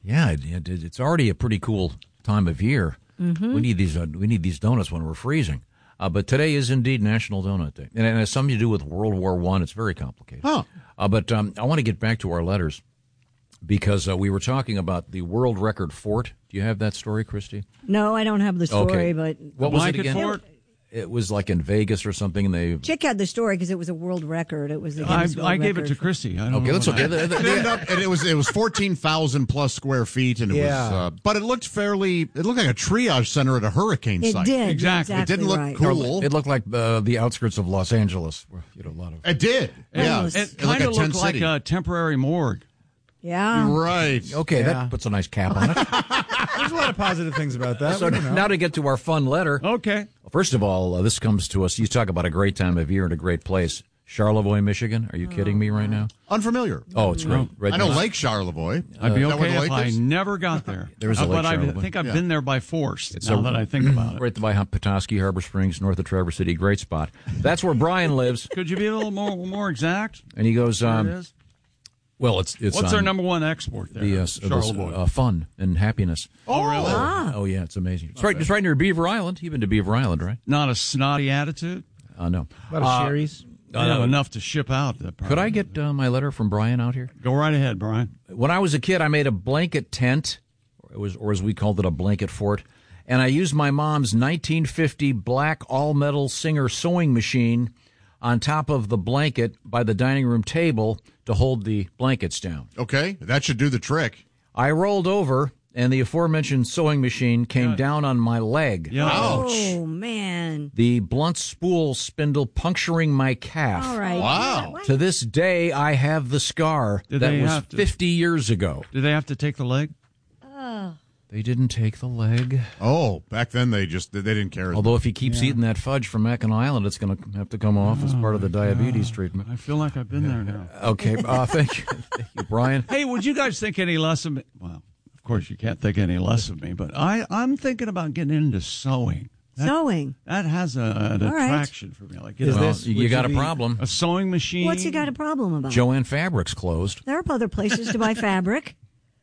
Yeah, it, it, it's already a pretty cool time of year. Mhm. We need these. Uh, we need these donuts when we're freezing. Uh, but today is indeed National Donut Day, and it has something to do with World War One. It's very complicated. Huh. Uh, but um, I want to get back to our letters because uh, we were talking about the world record fort. Do you have that story, Christy? No, I don't have the story, Okay. but What was it Blanket again? fort? It was like in Vegas or something. And they Chick had the story because it was a world record. It was the I, Guinness World I gave it Record to for- Christy. I don't Okay, know that's what okay. I- The- the- It ended up, and it was it was fourteen thousand plus square feet, and it Yeah. was, uh, but it looked fairly. It looked like a triage center at a hurricane It site. did. Exactly. It didn't look right. cool. It looked like uh, the outskirts of Los Angeles. Where, you know, a lot of. It did. Yeah, Almost. It looked kind of like a tent looked like city. a temporary morgue. Yeah. Right. Okay, Yeah. that puts a nice cap on it. There's a lot of positive things about that. So you know. now to get to our fun letter. Okay. Well, first of all, uh, this comes to us. You talk about a great time of year and a great place. Charlevoix, Michigan. Are you kidding me right now? Unfamiliar. Oh, it's great. Right I know next- Lake Charlevoix. I'd be Is that where okay the if lake I is? never got there. There's a Uh, Lake but I Charlevoix. think I've Yeah. been there by force. It's now a- that I think about it. Right by Petoskey, Harbor Springs, north of Traverse City. Great spot. That's where Brian lives. Could you be a little more more exact? And he goes, Where um, it is? well, it's it's What's on our number one export there? the uh, s- uh, Charlevoix. uh, fun and happiness. oh, really? Ah. Oh yeah, it's amazing. It's right. It's right near Beaver Island. You've been to Beaver Island, right? Not a snotty attitude. Uh, no. A lot of Uh, Sherry's. uh, I have no. enough to ship out. That Could I get uh, my letter from Brian out here? Go right ahead, Brian. When I was a kid, I made a blanket tent, or, it was, or as we called it, a blanket fort, and I used my mom's nineteen fifty black all-metal Singer sewing machine on top of the blanket by the dining room table to hold the blankets down. Okay, that should do the trick. I rolled over, and the aforementioned sewing machine came down on my leg. Yeah. Oh, man. The blunt spool spindle puncturing my calf. All right. Wow. To this day, I have the scar Did that they was have to- fifty years ago. Do they have to take the leg? Oh. They didn't take the leg. Oh, back then they just they didn't care. as Although if he keeps eating that fudge from Mackinac Island, it's going to have to come off as part of the diabetes treatment. I feel like I've been there now. Okay, uh, thank you, thank you, Brian. Hey, would you guys think any less of me? Well, of course you can't think any less of me, but I, I'm thinking about getting into sewing. That, Sewing. That has a, an All right. attraction for me. Like, you Is know, Well, this- you would got you a be- problem. a sewing machine. What's he got a problem about? Joanne Fabric's closed. There are other places to buy fabric.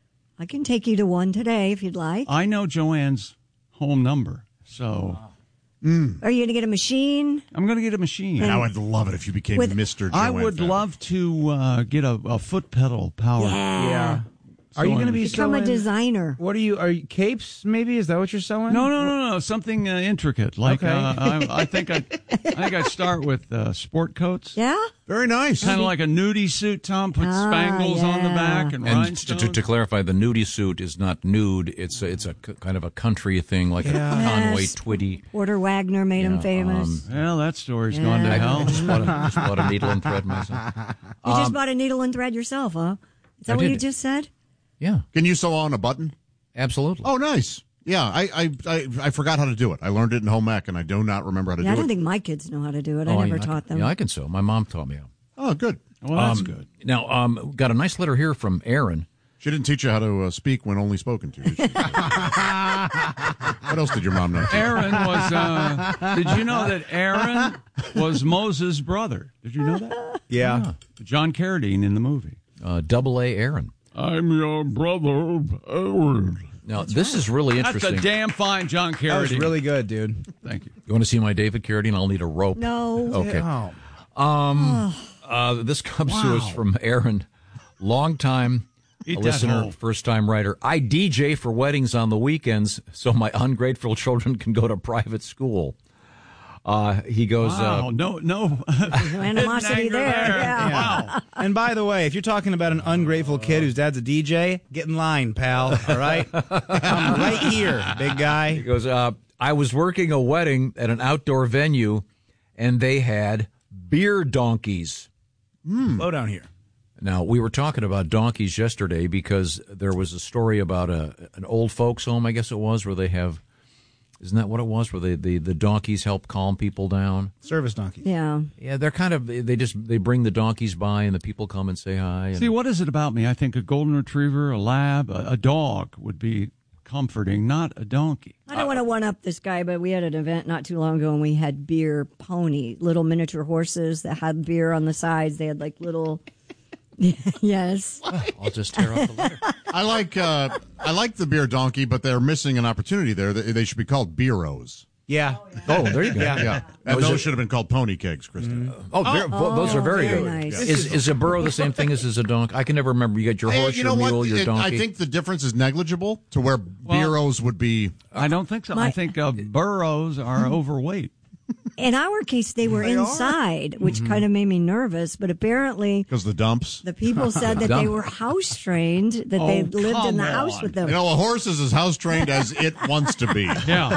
I can take you to one today if you'd like. I know Joanne's home number, so Are you going to get a machine? I'm going to get a machine. And I would love it if you became With- Mister I Joanne would Fabric. love to uh, get a, a foot pedal power. Yeah. Yeah. Are you going to be Become a sewing- designer. What are you? Are you capes? Maybe is that what you're sewing? No, no, no, no. Something uh, intricate. Like Okay. uh, I, I think I, I think I start with uh, sport coats. Yeah? Very nice. Kind of like a nudie suit. Tom put Ah, spangles on the yeah. back and, And to, rhinestones. to, to clarify, the nudie suit is not nude. It's a, it's a c- kind of a country thing, like Yeah. a Conway Yes. Twitty. Porter Wagner made him Yeah, famous. um, well, that story's Yeah. gone to I, hell. I just, bought a, just bought a needle and thread myself. you just bought a needle and thread yourself, huh? Is that I what did. you just said? Yeah, Can you sew on a button? absolutely. Oh, nice. Yeah, I, I I I forgot how to do it. I learned it in home ec, and I do not remember how to Yeah, I do don't it. think my kids know how to do it. Oh, I never yeah, taught can, them. Yeah, I can sew. My mom taught me how. Oh, good. Well, that's Um, good. Now, um, got a nice letter here from Aaron. She didn't teach you how to uh, speak when only spoken to. Did she? What else did your mom know? Aaron was. Uh, did you know that Aaron was Moses' brother? Did you know that? Yeah. John Carradine in the movie. Uh, double A Aaron. I'm your brother, Aaron. Now, this is really That's interesting. a damn fine John Carradine. That was really good, dude. Thank you. You want to see my David Carradine? I'll need a rope. No. Okay. Oh. Um, uh, this comes to us Wow. from Aaron, long time Eat that listener, hole. first time writer. I D J for weddings on the weekends so my ungrateful children can go to private school. Uh, he goes, Wow, uh, no, no. Animosity Anger there. there. Yeah. Wow. And by the way, if you're talking about an ungrateful kid whose dad's a D J, get in line, pal. All right, I'm right here, big he guy. goes, uh, I was working a wedding at an outdoor venue and they had beer donkeys. Slow down here. Now, we were talking about donkeys yesterday because there was a story about a an old folks home, I guess it was, where they have, isn't that what it was, where they, the, the donkeys help calm people down? Service donkeys. Yeah. Yeah, they're kind of, they just, they bring the donkeys by and the people come and say hi. And, See, what is it about me? I think a golden retriever, a lab, a, a dog would be comforting, not a donkey. I don't want to one up this guy, but we had an event not too long ago and we had beer pony, little miniature horses that had beer on the sides. They had like little Yes. I'll just tear off the letter. I like uh, I like the beer donkey, but they're missing an opportunity there. They, they should be called beeros. Yeah. Oh, there you go. Yeah, yeah. And Oh, is those it- should have been called pony kegs, Kristen. Oh, very- Oh, those are very, very good. nice. Is is a burro the same thing as, as a donkey? I can never remember. You got your Hey, horse, you your know mule, what? your It- donkey. I think the difference is negligible to where beeros would be. I don't think so. My- I think uh, burros are overweight. In our case, they were They are? inside, which Mhm. kind of made me nervous. But apparently, Because the dumps. the people said that they were house trained, that they Oh, lived in come the house on. with them. You know, a horse is as house trained as it wants to be. Yeah.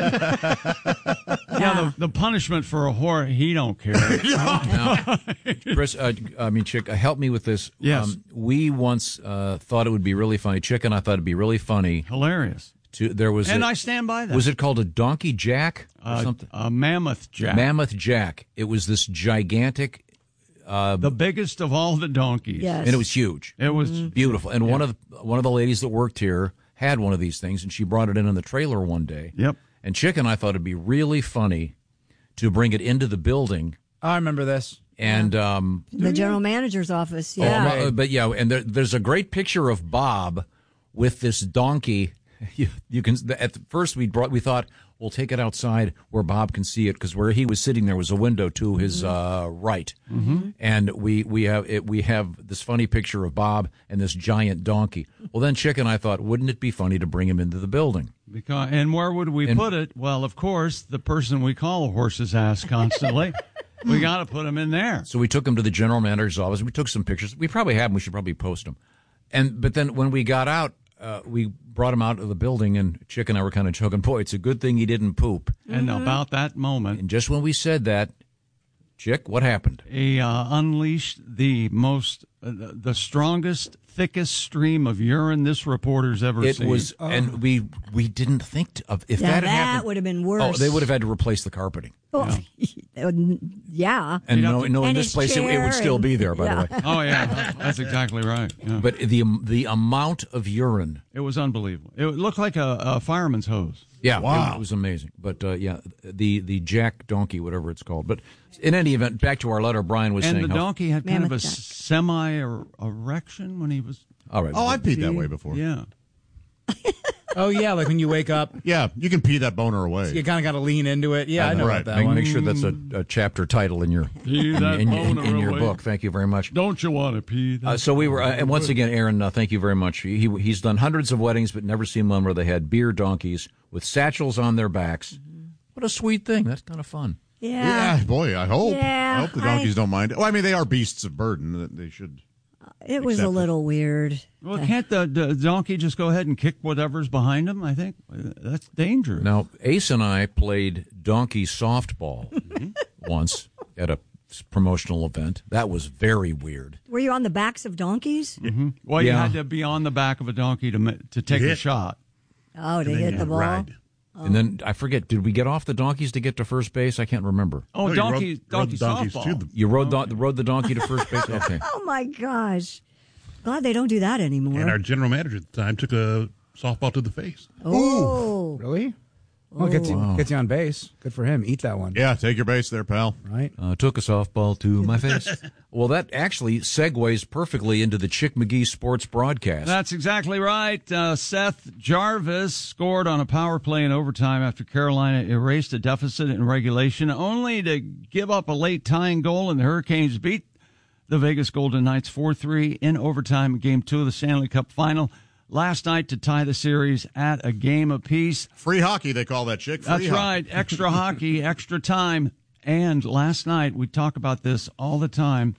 Yeah, the, the punishment for a whore, he don't care. Now, Chris, uh, I mean, Chick, uh, help me with this. Yes. Um, we once uh, thought it would be really funny. Chick and I thought it'd be really funny. Hilarious. To there was And a- I stand by that. Was it called a donkey jack or Uh, something? A mammoth jack. Mammoth jack. It was this gigantic. Uh, the biggest of all the donkeys. Yes. and it was huge. It was beautiful. And one of the, one of the ladies that worked here had one of these things, and she brought it in in the trailer one day. Yep. And Chick and I thought it'd be really funny to bring it into the building. I remember this. And um, The general manager's office. Oh, Yeah. uh, but yeah, and there, there's a great picture of Bob with this donkey. You, you can. At first, we brought. We thought we'll take it outside where Bob can see it, because where he was sitting there was a window to his uh, right, Mhm. and we we have it, we have this funny picture of Bob and this giant donkey. Well, then Chick and I thought, wouldn't it be funny to bring him into the building? Because, and where would we And- put it? Well, of course, the person we call a horse's ass constantly. We got to put him in there. So we took him to the general manager's office. We took some pictures. We probably have them. We should probably post them. And but then when we got out, uh, we brought him out of the building, and Chick and I were kind of joking, boy, it's a good thing he didn't poop. And about that moment, And just when we said that, Chick, what happened? he uh, unleashed the most, uh, the the strongest, thickest stream of urine this reporter's ever It seen. was, and we we didn't think to- of if Yeah, that had that happened. would have been worse. Oh, they would have had to replace the carpeting. Well, yeah. And no, no, in And this his place, it, it chair would still and- be there. By yeah. the way. Oh yeah, that's exactly right. Yeah. But the the amount of urine. It was unbelievable. It looked like a, a fireman's hose. Yeah, Wow. it, it was amazing. But uh, yeah, the the Jack donkey, whatever it's called. But in any event, back to our letter. Brian was And saying the how- donkey had kind of a Mammoth jack. semi erection when he was. All right. Oh, I peed that way before. Yeah. Oh, yeah, like when you wake up, Yeah, you can pee that boner away. you kind of got to lean into it. Yeah, I know Right. about that Make, one. make sure that's a, a chapter title in your Pee in, that in- in- boner in your away. book. Thank you very much. Don't you want to pee? That Uh, so we were, uh, and once again, Aaron, uh, thank you very much. He, he he's done hundreds of weddings, but never seen one where they had beer donkeys with satchels on their backs. What a sweet thing! That's kind of fun. Yeah. Yeah, boy, I hope. Yeah, I hope the donkeys don't mind. Well, I mean, they are beasts of burden. They should. It was a Accept it. little weird. Well, can't the, the donkey just go ahead and kick whatever's behind him? I think that's dangerous. Now, Ace and I played donkey softball once at a promotional event. That was very weird. Were you on the backs of donkeys? Mm-hmm. Well, you Yeah. had to be on the back of a donkey to ma- to take a Hit. shot. Oh, to hit the ball. Ride. And then I forget, did we get off the donkeys to get to first base? I can't remember. Oh, No, you donkey, rode- donkey rode the donkeys softball. to the- You rode the, rode the donkey to first base? Okay. Oh my gosh. Glad they don't do that anymore. And our general manager at the time took a softball to the face. oh. Really? Well, it gets, you, Wow. gets you on base. Good for him. Eat that one. Yeah, take your base there, pal. Right? Uh, took a softball to my face. Well, that actually segues perfectly into the Chick McGee Sports broadcast. That's exactly right. Uh, Seth Jarvis scored on a power play in overtime after Carolina erased a deficit in regulation, only to give up a late tying goal, and the Hurricanes beat the Vegas Golden Knights four three in overtime in Game two of the Stanley Cup Final last night to tie the series at a game apiece. Free hockey, they call that, Chick. Free That's hockey. right. Extra hockey, extra time. And last night, we talk about this all the time.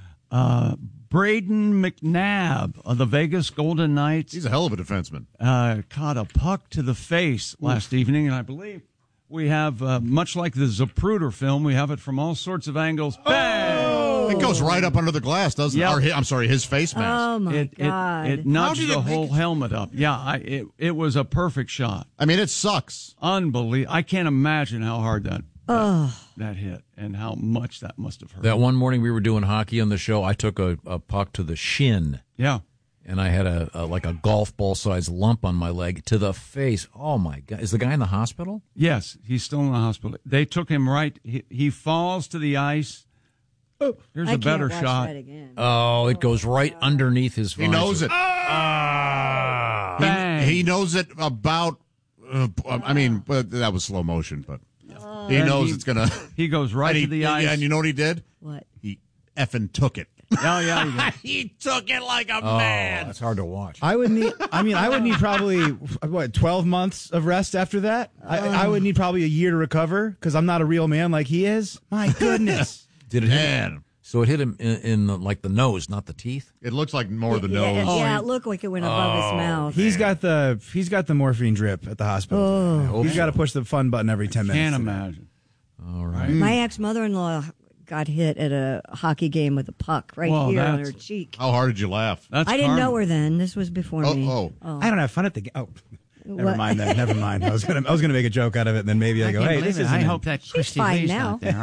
Uh, Braden McNabb of the Vegas Golden Knights He's a hell of a defenseman. uh, caught a puck to the face last evening, and I believe we have, uh, much like the Zapruder film, we have it from all sorts of angles. Bang! It goes right up under the glass, doesn't Yep. it? Or hi- I'm sorry, his face mask. Oh my It, God. it, it How nudged did the it make whole it- helmet up. Yeah, I, it, it was a perfect shot. I mean, it sucks. Unbelievable. I can't imagine how hard that, Ugh. that hit and how much that must have hurt. That one morning we were doing hockey on the show, I took a, a puck to the shin. Yeah. And I had a, a like a golf ball sized lump on my leg to the face. Oh my God! Is the guy in the hospital? Yes, he's still in the hospital. They took him right. He, he falls to the ice. Here's I a better can't watch shot. that again. Oh, it goes right underneath his He visor. knows it. Ah, bang. He, he knows it about. Uh, I mean, but that was slow motion, but he And knows he- it's gonna. He goes right and he, to the ice. And you know what he did? What? He effing took it. Oh, yeah, he did. He took it like a Oh, man. that's hard to watch. I would need. I mean, I would need probably what twelve months of rest after that. I, I would need probably a year to recover because I'm not a real man like he is. My goodness. Did it hit Man. him? So it hit him in, in the, like the nose, not the teeth. It looks like more the Yeah, nose. yeah, it looked like it went above his mouth. He's got the he's got the morphine drip at the hospital. Oh. He's got to push the fun button every ten minutes. Can't imagine. All right. My ex-mother-in-law got hit at a hockey game with a puck right Well, here on her that's- cheek. How hard did you laugh? That's I didn't karma. know her then. This was before Oh, me. oh. I don't have fun at the game. Oh, never What? mind that. Never mind. I was gonna I was gonna make a joke out of it, and then maybe I, I go, can't hey, believe this it. is. I hope that Christy fine Lee's now. not there.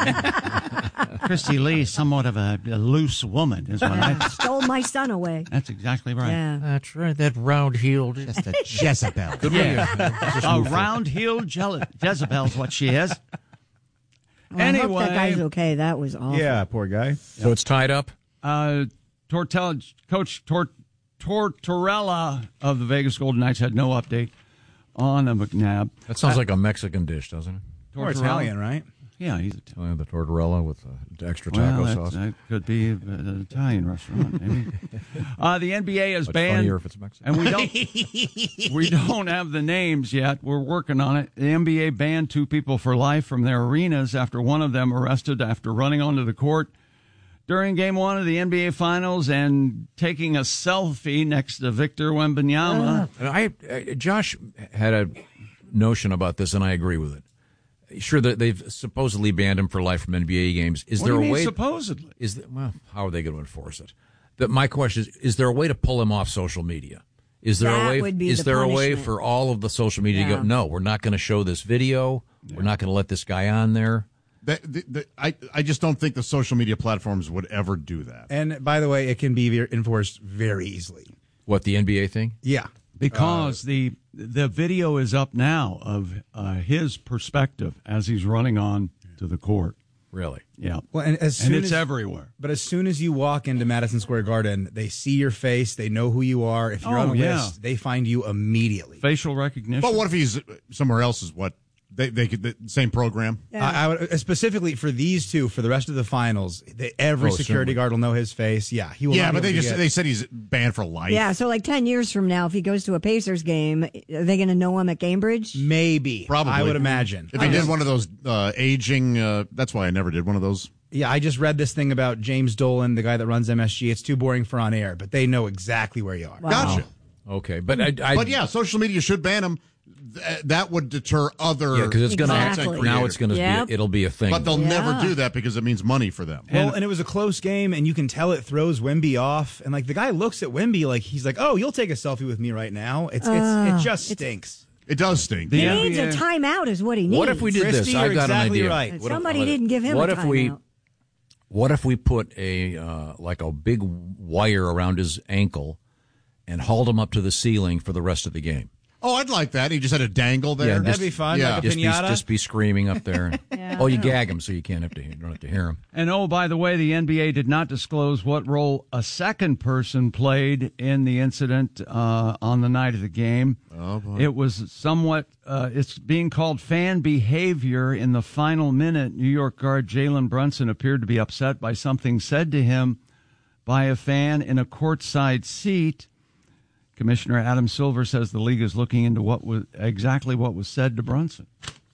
I- Christy Lee's somewhat of a, a loose woman, is what I. Stole my son away. That's exactly right. Yeah. That's right. That round-heeled. Just a Jezebel. Good Yeah. A round-heeled Je- Jezebel's what she is. Well, I Anyway, hope that guy's okay. That was awful. Yeah, poor guy. So it's tied up. Uh, Tortella, Coach Tor, Tortorella of the Vegas Golden Knights had no update on the McNabb. That sounds like a Mexican dish, doesn't it? Or Italian, right? Yeah, he's Italian. Oh, the tortorella with uh, extra taco Well, that, sauce. that could be an Italian restaurant, maybe. uh, the N B A is Much banned, funnier if it's Mexican. and we don't we don't have the names yet. We're working on it. The N B A banned two people for life from their arenas after one of them arrested after running onto the court during Game One of the N B A Finals and taking a selfie next to Victor Wembanyama. And I, uh, Josh had a notion about this, and I agree with it. Sure, that they've supposedly banned him for life from N B A games. Is What there do you a mean way? supposedly? Is there, well, how are they going to enforce it? But my question is: is there a way to pull him off social media? Is there That a way? would be is the there a way punishment. for all of the social media to Yeah. go? No, we're not going to show this video. We're not going to let this guy on there. That, the, the, I, I just don't think the social media platforms would ever do that. And by the way, it can be ve- enforced very easily. What, the N B A thing? Yeah. Because the the video is up now of uh, his perspective as he's running on to the court. Really? Yeah. Well, and as And soon it's as, everywhere. But as soon as you walk into Madison Square Garden, they see your face. They know who you are. If you're Oh, on a yeah. list, they find you immediately. Facial recognition. But what if he's somewhere else? Is what they they could the same program? I, I would uh, specifically for these two for the rest of the finals. They, every Oh, security certainly. guard will know his face. Yeah, he will. Yeah, not be but they able to just get- they said he's banned for life. Yeah, so like ten years from now, if he goes to a Pacers game, are they going to know him at Cambridge? maybe Probably. I would imagine. If he did one of those uh, aging, uh, that's why I never did one of those. Yeah, I just read this thing about James Dolan, the guy that runs M S G. It's too boring for on air, but they know exactly where you are. Gotcha. Okay, but I, I But yeah, social media should ban him. Th- that would deter other. yeah, because it's going to content now it's going to Yep. be it'll be a thing. But they'll Yeah. never do that because it means money for them. Well, and it was a close game, and you can tell it throws Wemby off. And like the guy looks at Wemby like he's like, "Oh, you'll take a selfie with me right now." It's it's Uh, it just stinks. It does stink. The He N B A needs a timeout, is what he needs. What if we did Christy, this? I you're got exactly an idea. right. And What if- somebody didn't give him What a if we? timeout. What if we put a uh, like a big wire around his ankle and hauled him up to the ceiling for the rest of the game? Oh, I'd like that. He just had a dangle there. Yeah, That'd be fun. yeah. Like a Just be, pinata. just be screaming up there. Yeah. Oh, you gag him so you can't have to you don't have to hear him. And oh, by the way, the N B A did not disclose what role a second person played in the incident uh, on the night of the game. Oh, boy. It was somewhat, uh, it's being called fan behavior in the final minute. New York guard Jalen Brunson appeared to be upset by something said to him by a fan in a courtside seat. Commissioner Adam Silver says the league is looking into what was exactly what was said to Brunson.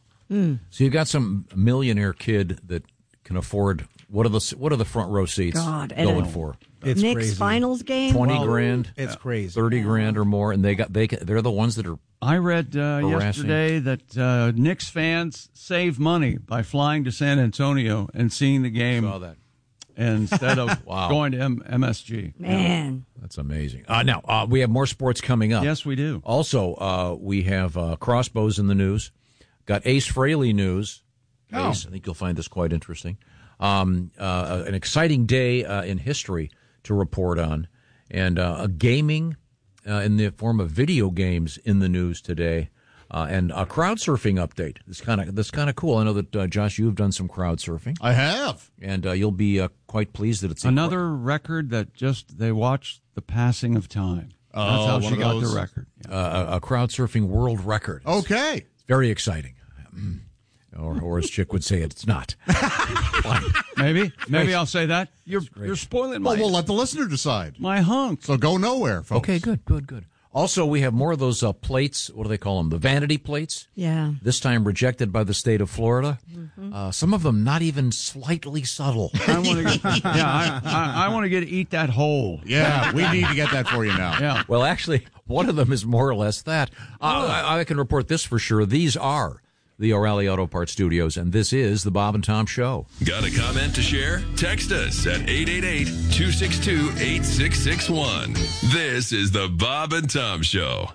So you've got some millionaire kid that can afford what are the what are the front row seats God, and going a- for? It's Knicks crazy. finals game? Twenty Well, grand, It's crazy. thirty grand or more, and they got they can- they're the ones that are I read uh, Harassing. yesterday that uh, Knicks fans save money by flying to San Antonio and seeing the game saw that. instead of Wow. going to M- MSG. Man. That's amazing. Uh, now uh, we have more sports coming up. Yes, we do. Also, uh, we have uh, crossbows in the news. Got Ace Frehley news. Oh. Ace, I think you'll find this quite interesting. Um, uh, an exciting day uh, in history to report on, and uh, a gaming uh, in the form of video games in the news today. Uh, and a crowd surfing update. This kind of this kind of cool. I know that uh, Josh, you've done some crowd surfing. I have, and uh, you'll be uh, quite pleased that it's another a, record that just they watched the passing of time. That's oh, how she got the record. Yeah. Uh, a, a crowd surfing world record. Okay, it's very exciting. Or, or as Chick would say, it's not. maybe, maybe I'll say that. You're you're spoiling my. Well, we'll let the listener decide. My hunk. So go nowhere, folks. Okay, good, good, good. Also, we have more of those uh, plates. What do they call them? The vanity plates. Yeah. This time rejected by the state of Florida. Mm-hmm. Uh, some of them not even slightly subtle. I want to get. Yeah, I, I, I want to get eat that whole. Yeah, we need to get that for you now. Yeah. Well, actually, one of them is more or less that. Uh, I, I can report this for sure. These are the O'Reilly Auto Parts Studios, and this is the Bob and Tom Show. Got a comment to share? Text us at eight eight eight, two six two, eight six six one. This is the Bob and Tom Show.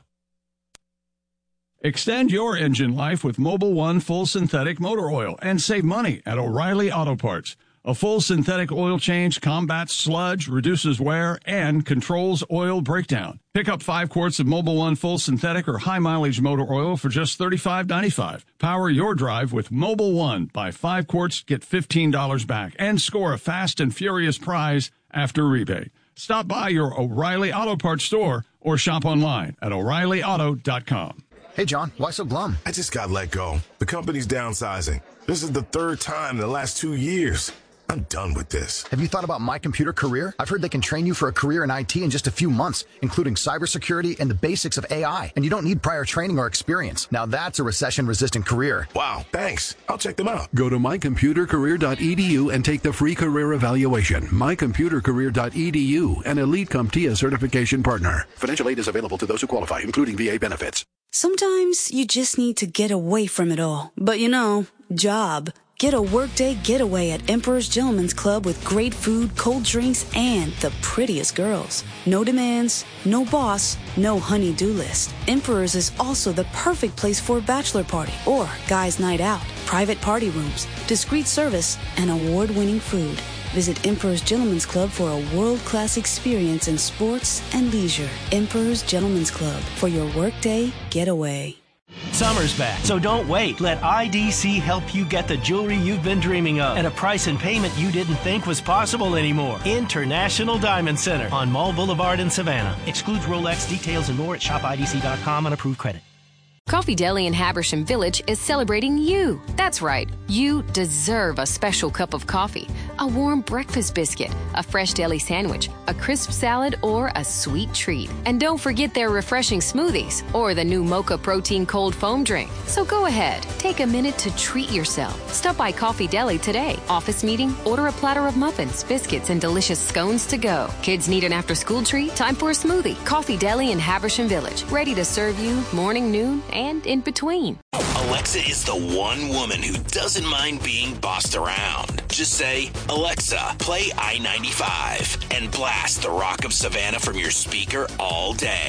Extend your engine life with Mobil One Full Synthetic Motor Oil and save money at O'Reilly Auto Parts. A full synthetic oil change combats sludge, reduces wear, and controls oil breakdown. Pick up five quarts of Mobil One Full Synthetic or High Mileage Motor Oil for just thirty-five ninety-five. Power your drive with Mobil One. Buy five quarts, get fifteen dollars back, and score a fast and furious prize after rebate. Stop by your O'Reilly Auto Parts store or shop online at O'Reilly Auto dot com. Hey, John, why so glum? I just got let go. The company's downsizing. This is the third time in the last two years. I'm done with this. Have you thought about My Computer Career? I've heard they can train you for a career in I T in just a few months, including cybersecurity and the basics of A I. And you don't need prior training or experience. Now that's a recession-resistant career. Wow, thanks. I'll check them out. Go to my computer career dot e d u and take the free career evaluation. my computer career dot e d u, an Elite CompTIA certification partner. Financial aid is available to those who qualify, including V A benefits. Sometimes you just need to get away from it all. But you know, job. Get a workday getaway at Emperor's Gentleman's Club with great food, cold drinks, and the prettiest girls. No demands, no boss, no honey-do list. Emperor's is also the perfect place for a bachelor party or guys' night out. Private party rooms, discreet service, and award-winning food. Visit Emperor's Gentleman's Club for a world-class experience in sports and leisure. Emperor's Gentleman's Club for your workday getaway. Summer's back, so don't wait. Let I D C help you get the jewelry you've been dreaming of at a price and payment you didn't think was possible anymore. International Diamond Center on Mall Boulevard in Savannah. Excludes Rolex. Details and more at shop I D C dot com on approved credit. Coffee Deli in Habersham Village is celebrating you. That's right. You deserve a special cup of coffee, a warm breakfast biscuit, a fresh deli sandwich, a crisp salad, or a sweet treat. And don't forget their refreshing smoothies or the new Mocha Protein Cold Foam Drink. So go ahead, take a minute to treat yourself. Stop by Coffee Deli today. Office meeting? Order a platter of muffins, biscuits, and delicious scones to go. Kids need an after-school treat? Time for a smoothie. Coffee Deli in Habersham Village. Ready to serve you morning, noon, and in between. Alexa is the one woman who doesn't mind being bossed around. Just say, Alexa, play I ninety-five and blast the Rock of Savannah from your speaker all day.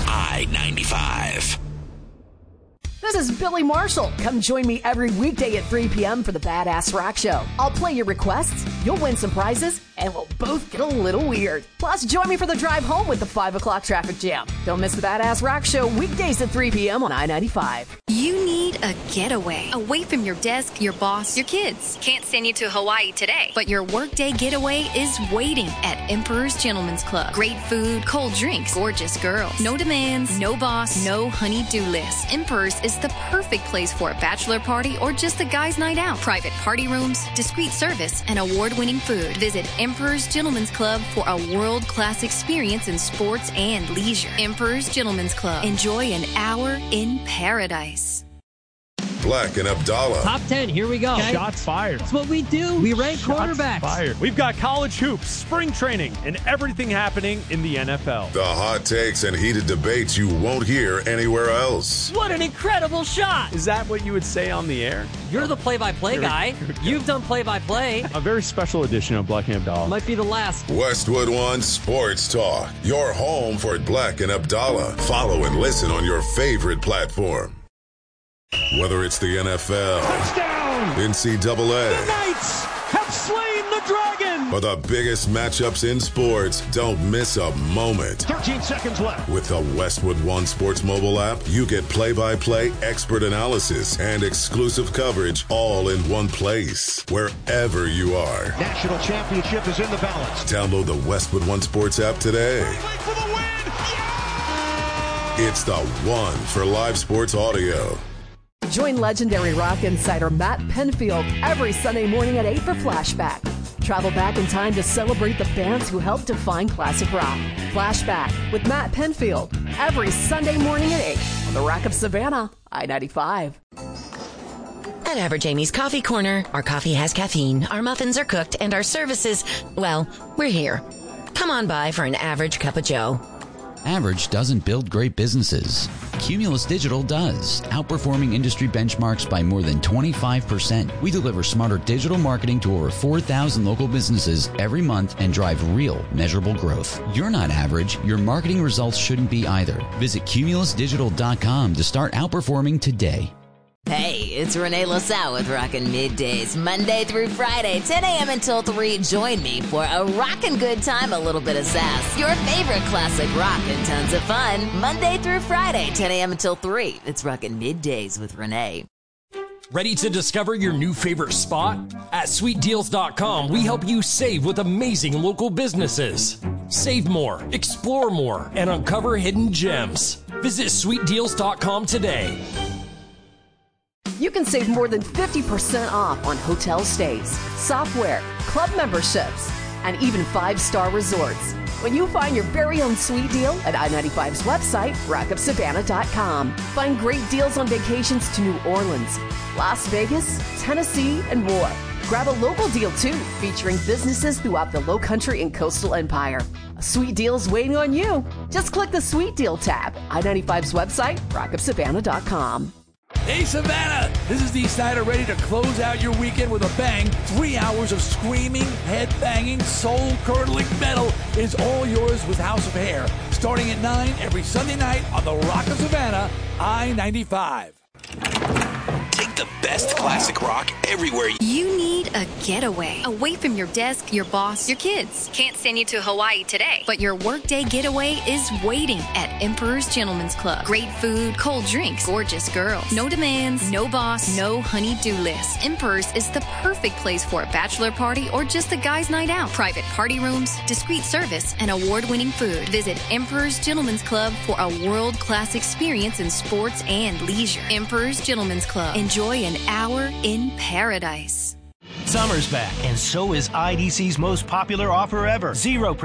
I ninety-five. This is Billy Marshall. Come join me every weekday at three p.m. for the Badass Rock Show. I'll play your requests, you'll win some prizes, and we'll both get a little weird. Plus, join me for the drive home with the five o'clock traffic jam. Don't miss the Badass Rock Show weekdays at three p.m. on I ninety-five. You need a getaway. Away from your desk, your boss, your kids. Can't send you to Hawaii today, but your workday getaway is waiting at Emperor's Gentleman's Club. Great food, cold drinks, gorgeous girls. No demands, no boss, no honey-do list. Emperor's is the perfect place for a bachelor party or just a guy's night out. Private party rooms, discreet service, and award-winning food. Visit Emperor's Gentleman's Club for a world-class experience in sports and leisure. Emperor's Gentleman's Club. Enjoy an hour in paradise. Black and Abdallah. Top ten, here we go. Okay. Shots fired. That's what we do. We rank Shots quarterbacks. Fired. We've got college hoops, spring training, and everything happening in the N F L. The hot takes and heated debates you won't hear anywhere else. What an incredible shot. Is that what you would say on the air? You're the play-by-play guy. You've done play-by-play. A very special edition of Black and Abdallah. Might be the last. Westwood One Sports Talk. Your home for Black and Abdallah. Follow and listen on your favorite platform. Whether it's the N F L, touchdown, N C double A, the Knights have slain the Dragon! For the biggest matchups in sports, don't miss a moment. thirteen seconds left. With the Westwood One Sports mobile app, you get play-by-play expert analysis and exclusive coverage all in one place, wherever you are. National championship is in the balance. Download the Westwood One Sports app today. For the win! It's the one for live sports audio. Join legendary rock insider Matt Penfield every Sunday morning at eight for Flashback. Travel back in time to celebrate the bands who helped define classic rock. Flashback with Matt Penfield every Sunday morning at eight on the Rock of Savannah, I ninety-five. At Average Amy's Coffee Corner, our coffee has caffeine, our muffins are cooked, and our services, well, we're here. Come on by for an average cup of joe. Average doesn't build great businesses. Cumulus Digital does, outperforming industry benchmarks by more than twenty-five percent. We deliver smarter digital marketing to over four thousand local businesses every month and drive real, measurable growth. You're not average. Your marketing results shouldn't be either. Visit cumulus digital dot com to start outperforming today. Hey, it's Renee LaSalle with Rockin' Middays, Monday through Friday, ten a.m. until three. Join me for a rockin' good time, a little bit of sass. Your favorite classic rock and tons of fun. Monday through Friday, ten a.m. until three. It's Rockin' Middays with Renee. Ready to discover your new favorite spot? At sweet deals dot com, we help you save with amazing local businesses. Save more, explore more, and uncover hidden gems. Visit sweet deals dot com today. You can save more than fifty percent off on hotel stays, software, club memberships, and even five-star resorts when you find your very own sweet deal at I ninety-five's website, rock of savannah dot com. Find great deals on vacations to New Orleans, Las Vegas, Tennessee, and more. Grab a local deal, too, featuring businesses throughout the Lowcountry and Coastal Empire. A sweet deal's waiting on you. Just click the Sweet Deal tab. I ninety-five's website, rock of savannah dot com. Hey, Savannah! This is Dee Snider, ready to close out your weekend with a bang. Three hours of screaming, head-banging, soul-curdling metal is all yours with House of Hair. Starting at nine every Sunday night on the Rock of Savannah, I ninety-five. Take the best classic rock everywhere. You need a getaway. Away from your desk, your boss, your kids. Can't send you to Hawaii today, but your workday getaway is waiting at Emperor's Gentleman's Club. Great food, cold drinks, gorgeous girls. No demands, no boss, no honey-do list. Emperor's is the perfect place for a bachelor party or just a guy's night out. Private party rooms, discreet service, and award-winning food. Visit Emperor's Gentleman's Club for a world-class experience in sports and leisure. Emperor's Gentleman's Club. Enjoy an hour in paradise. Summer's back, and so is I D C's most popular offer ever. Zero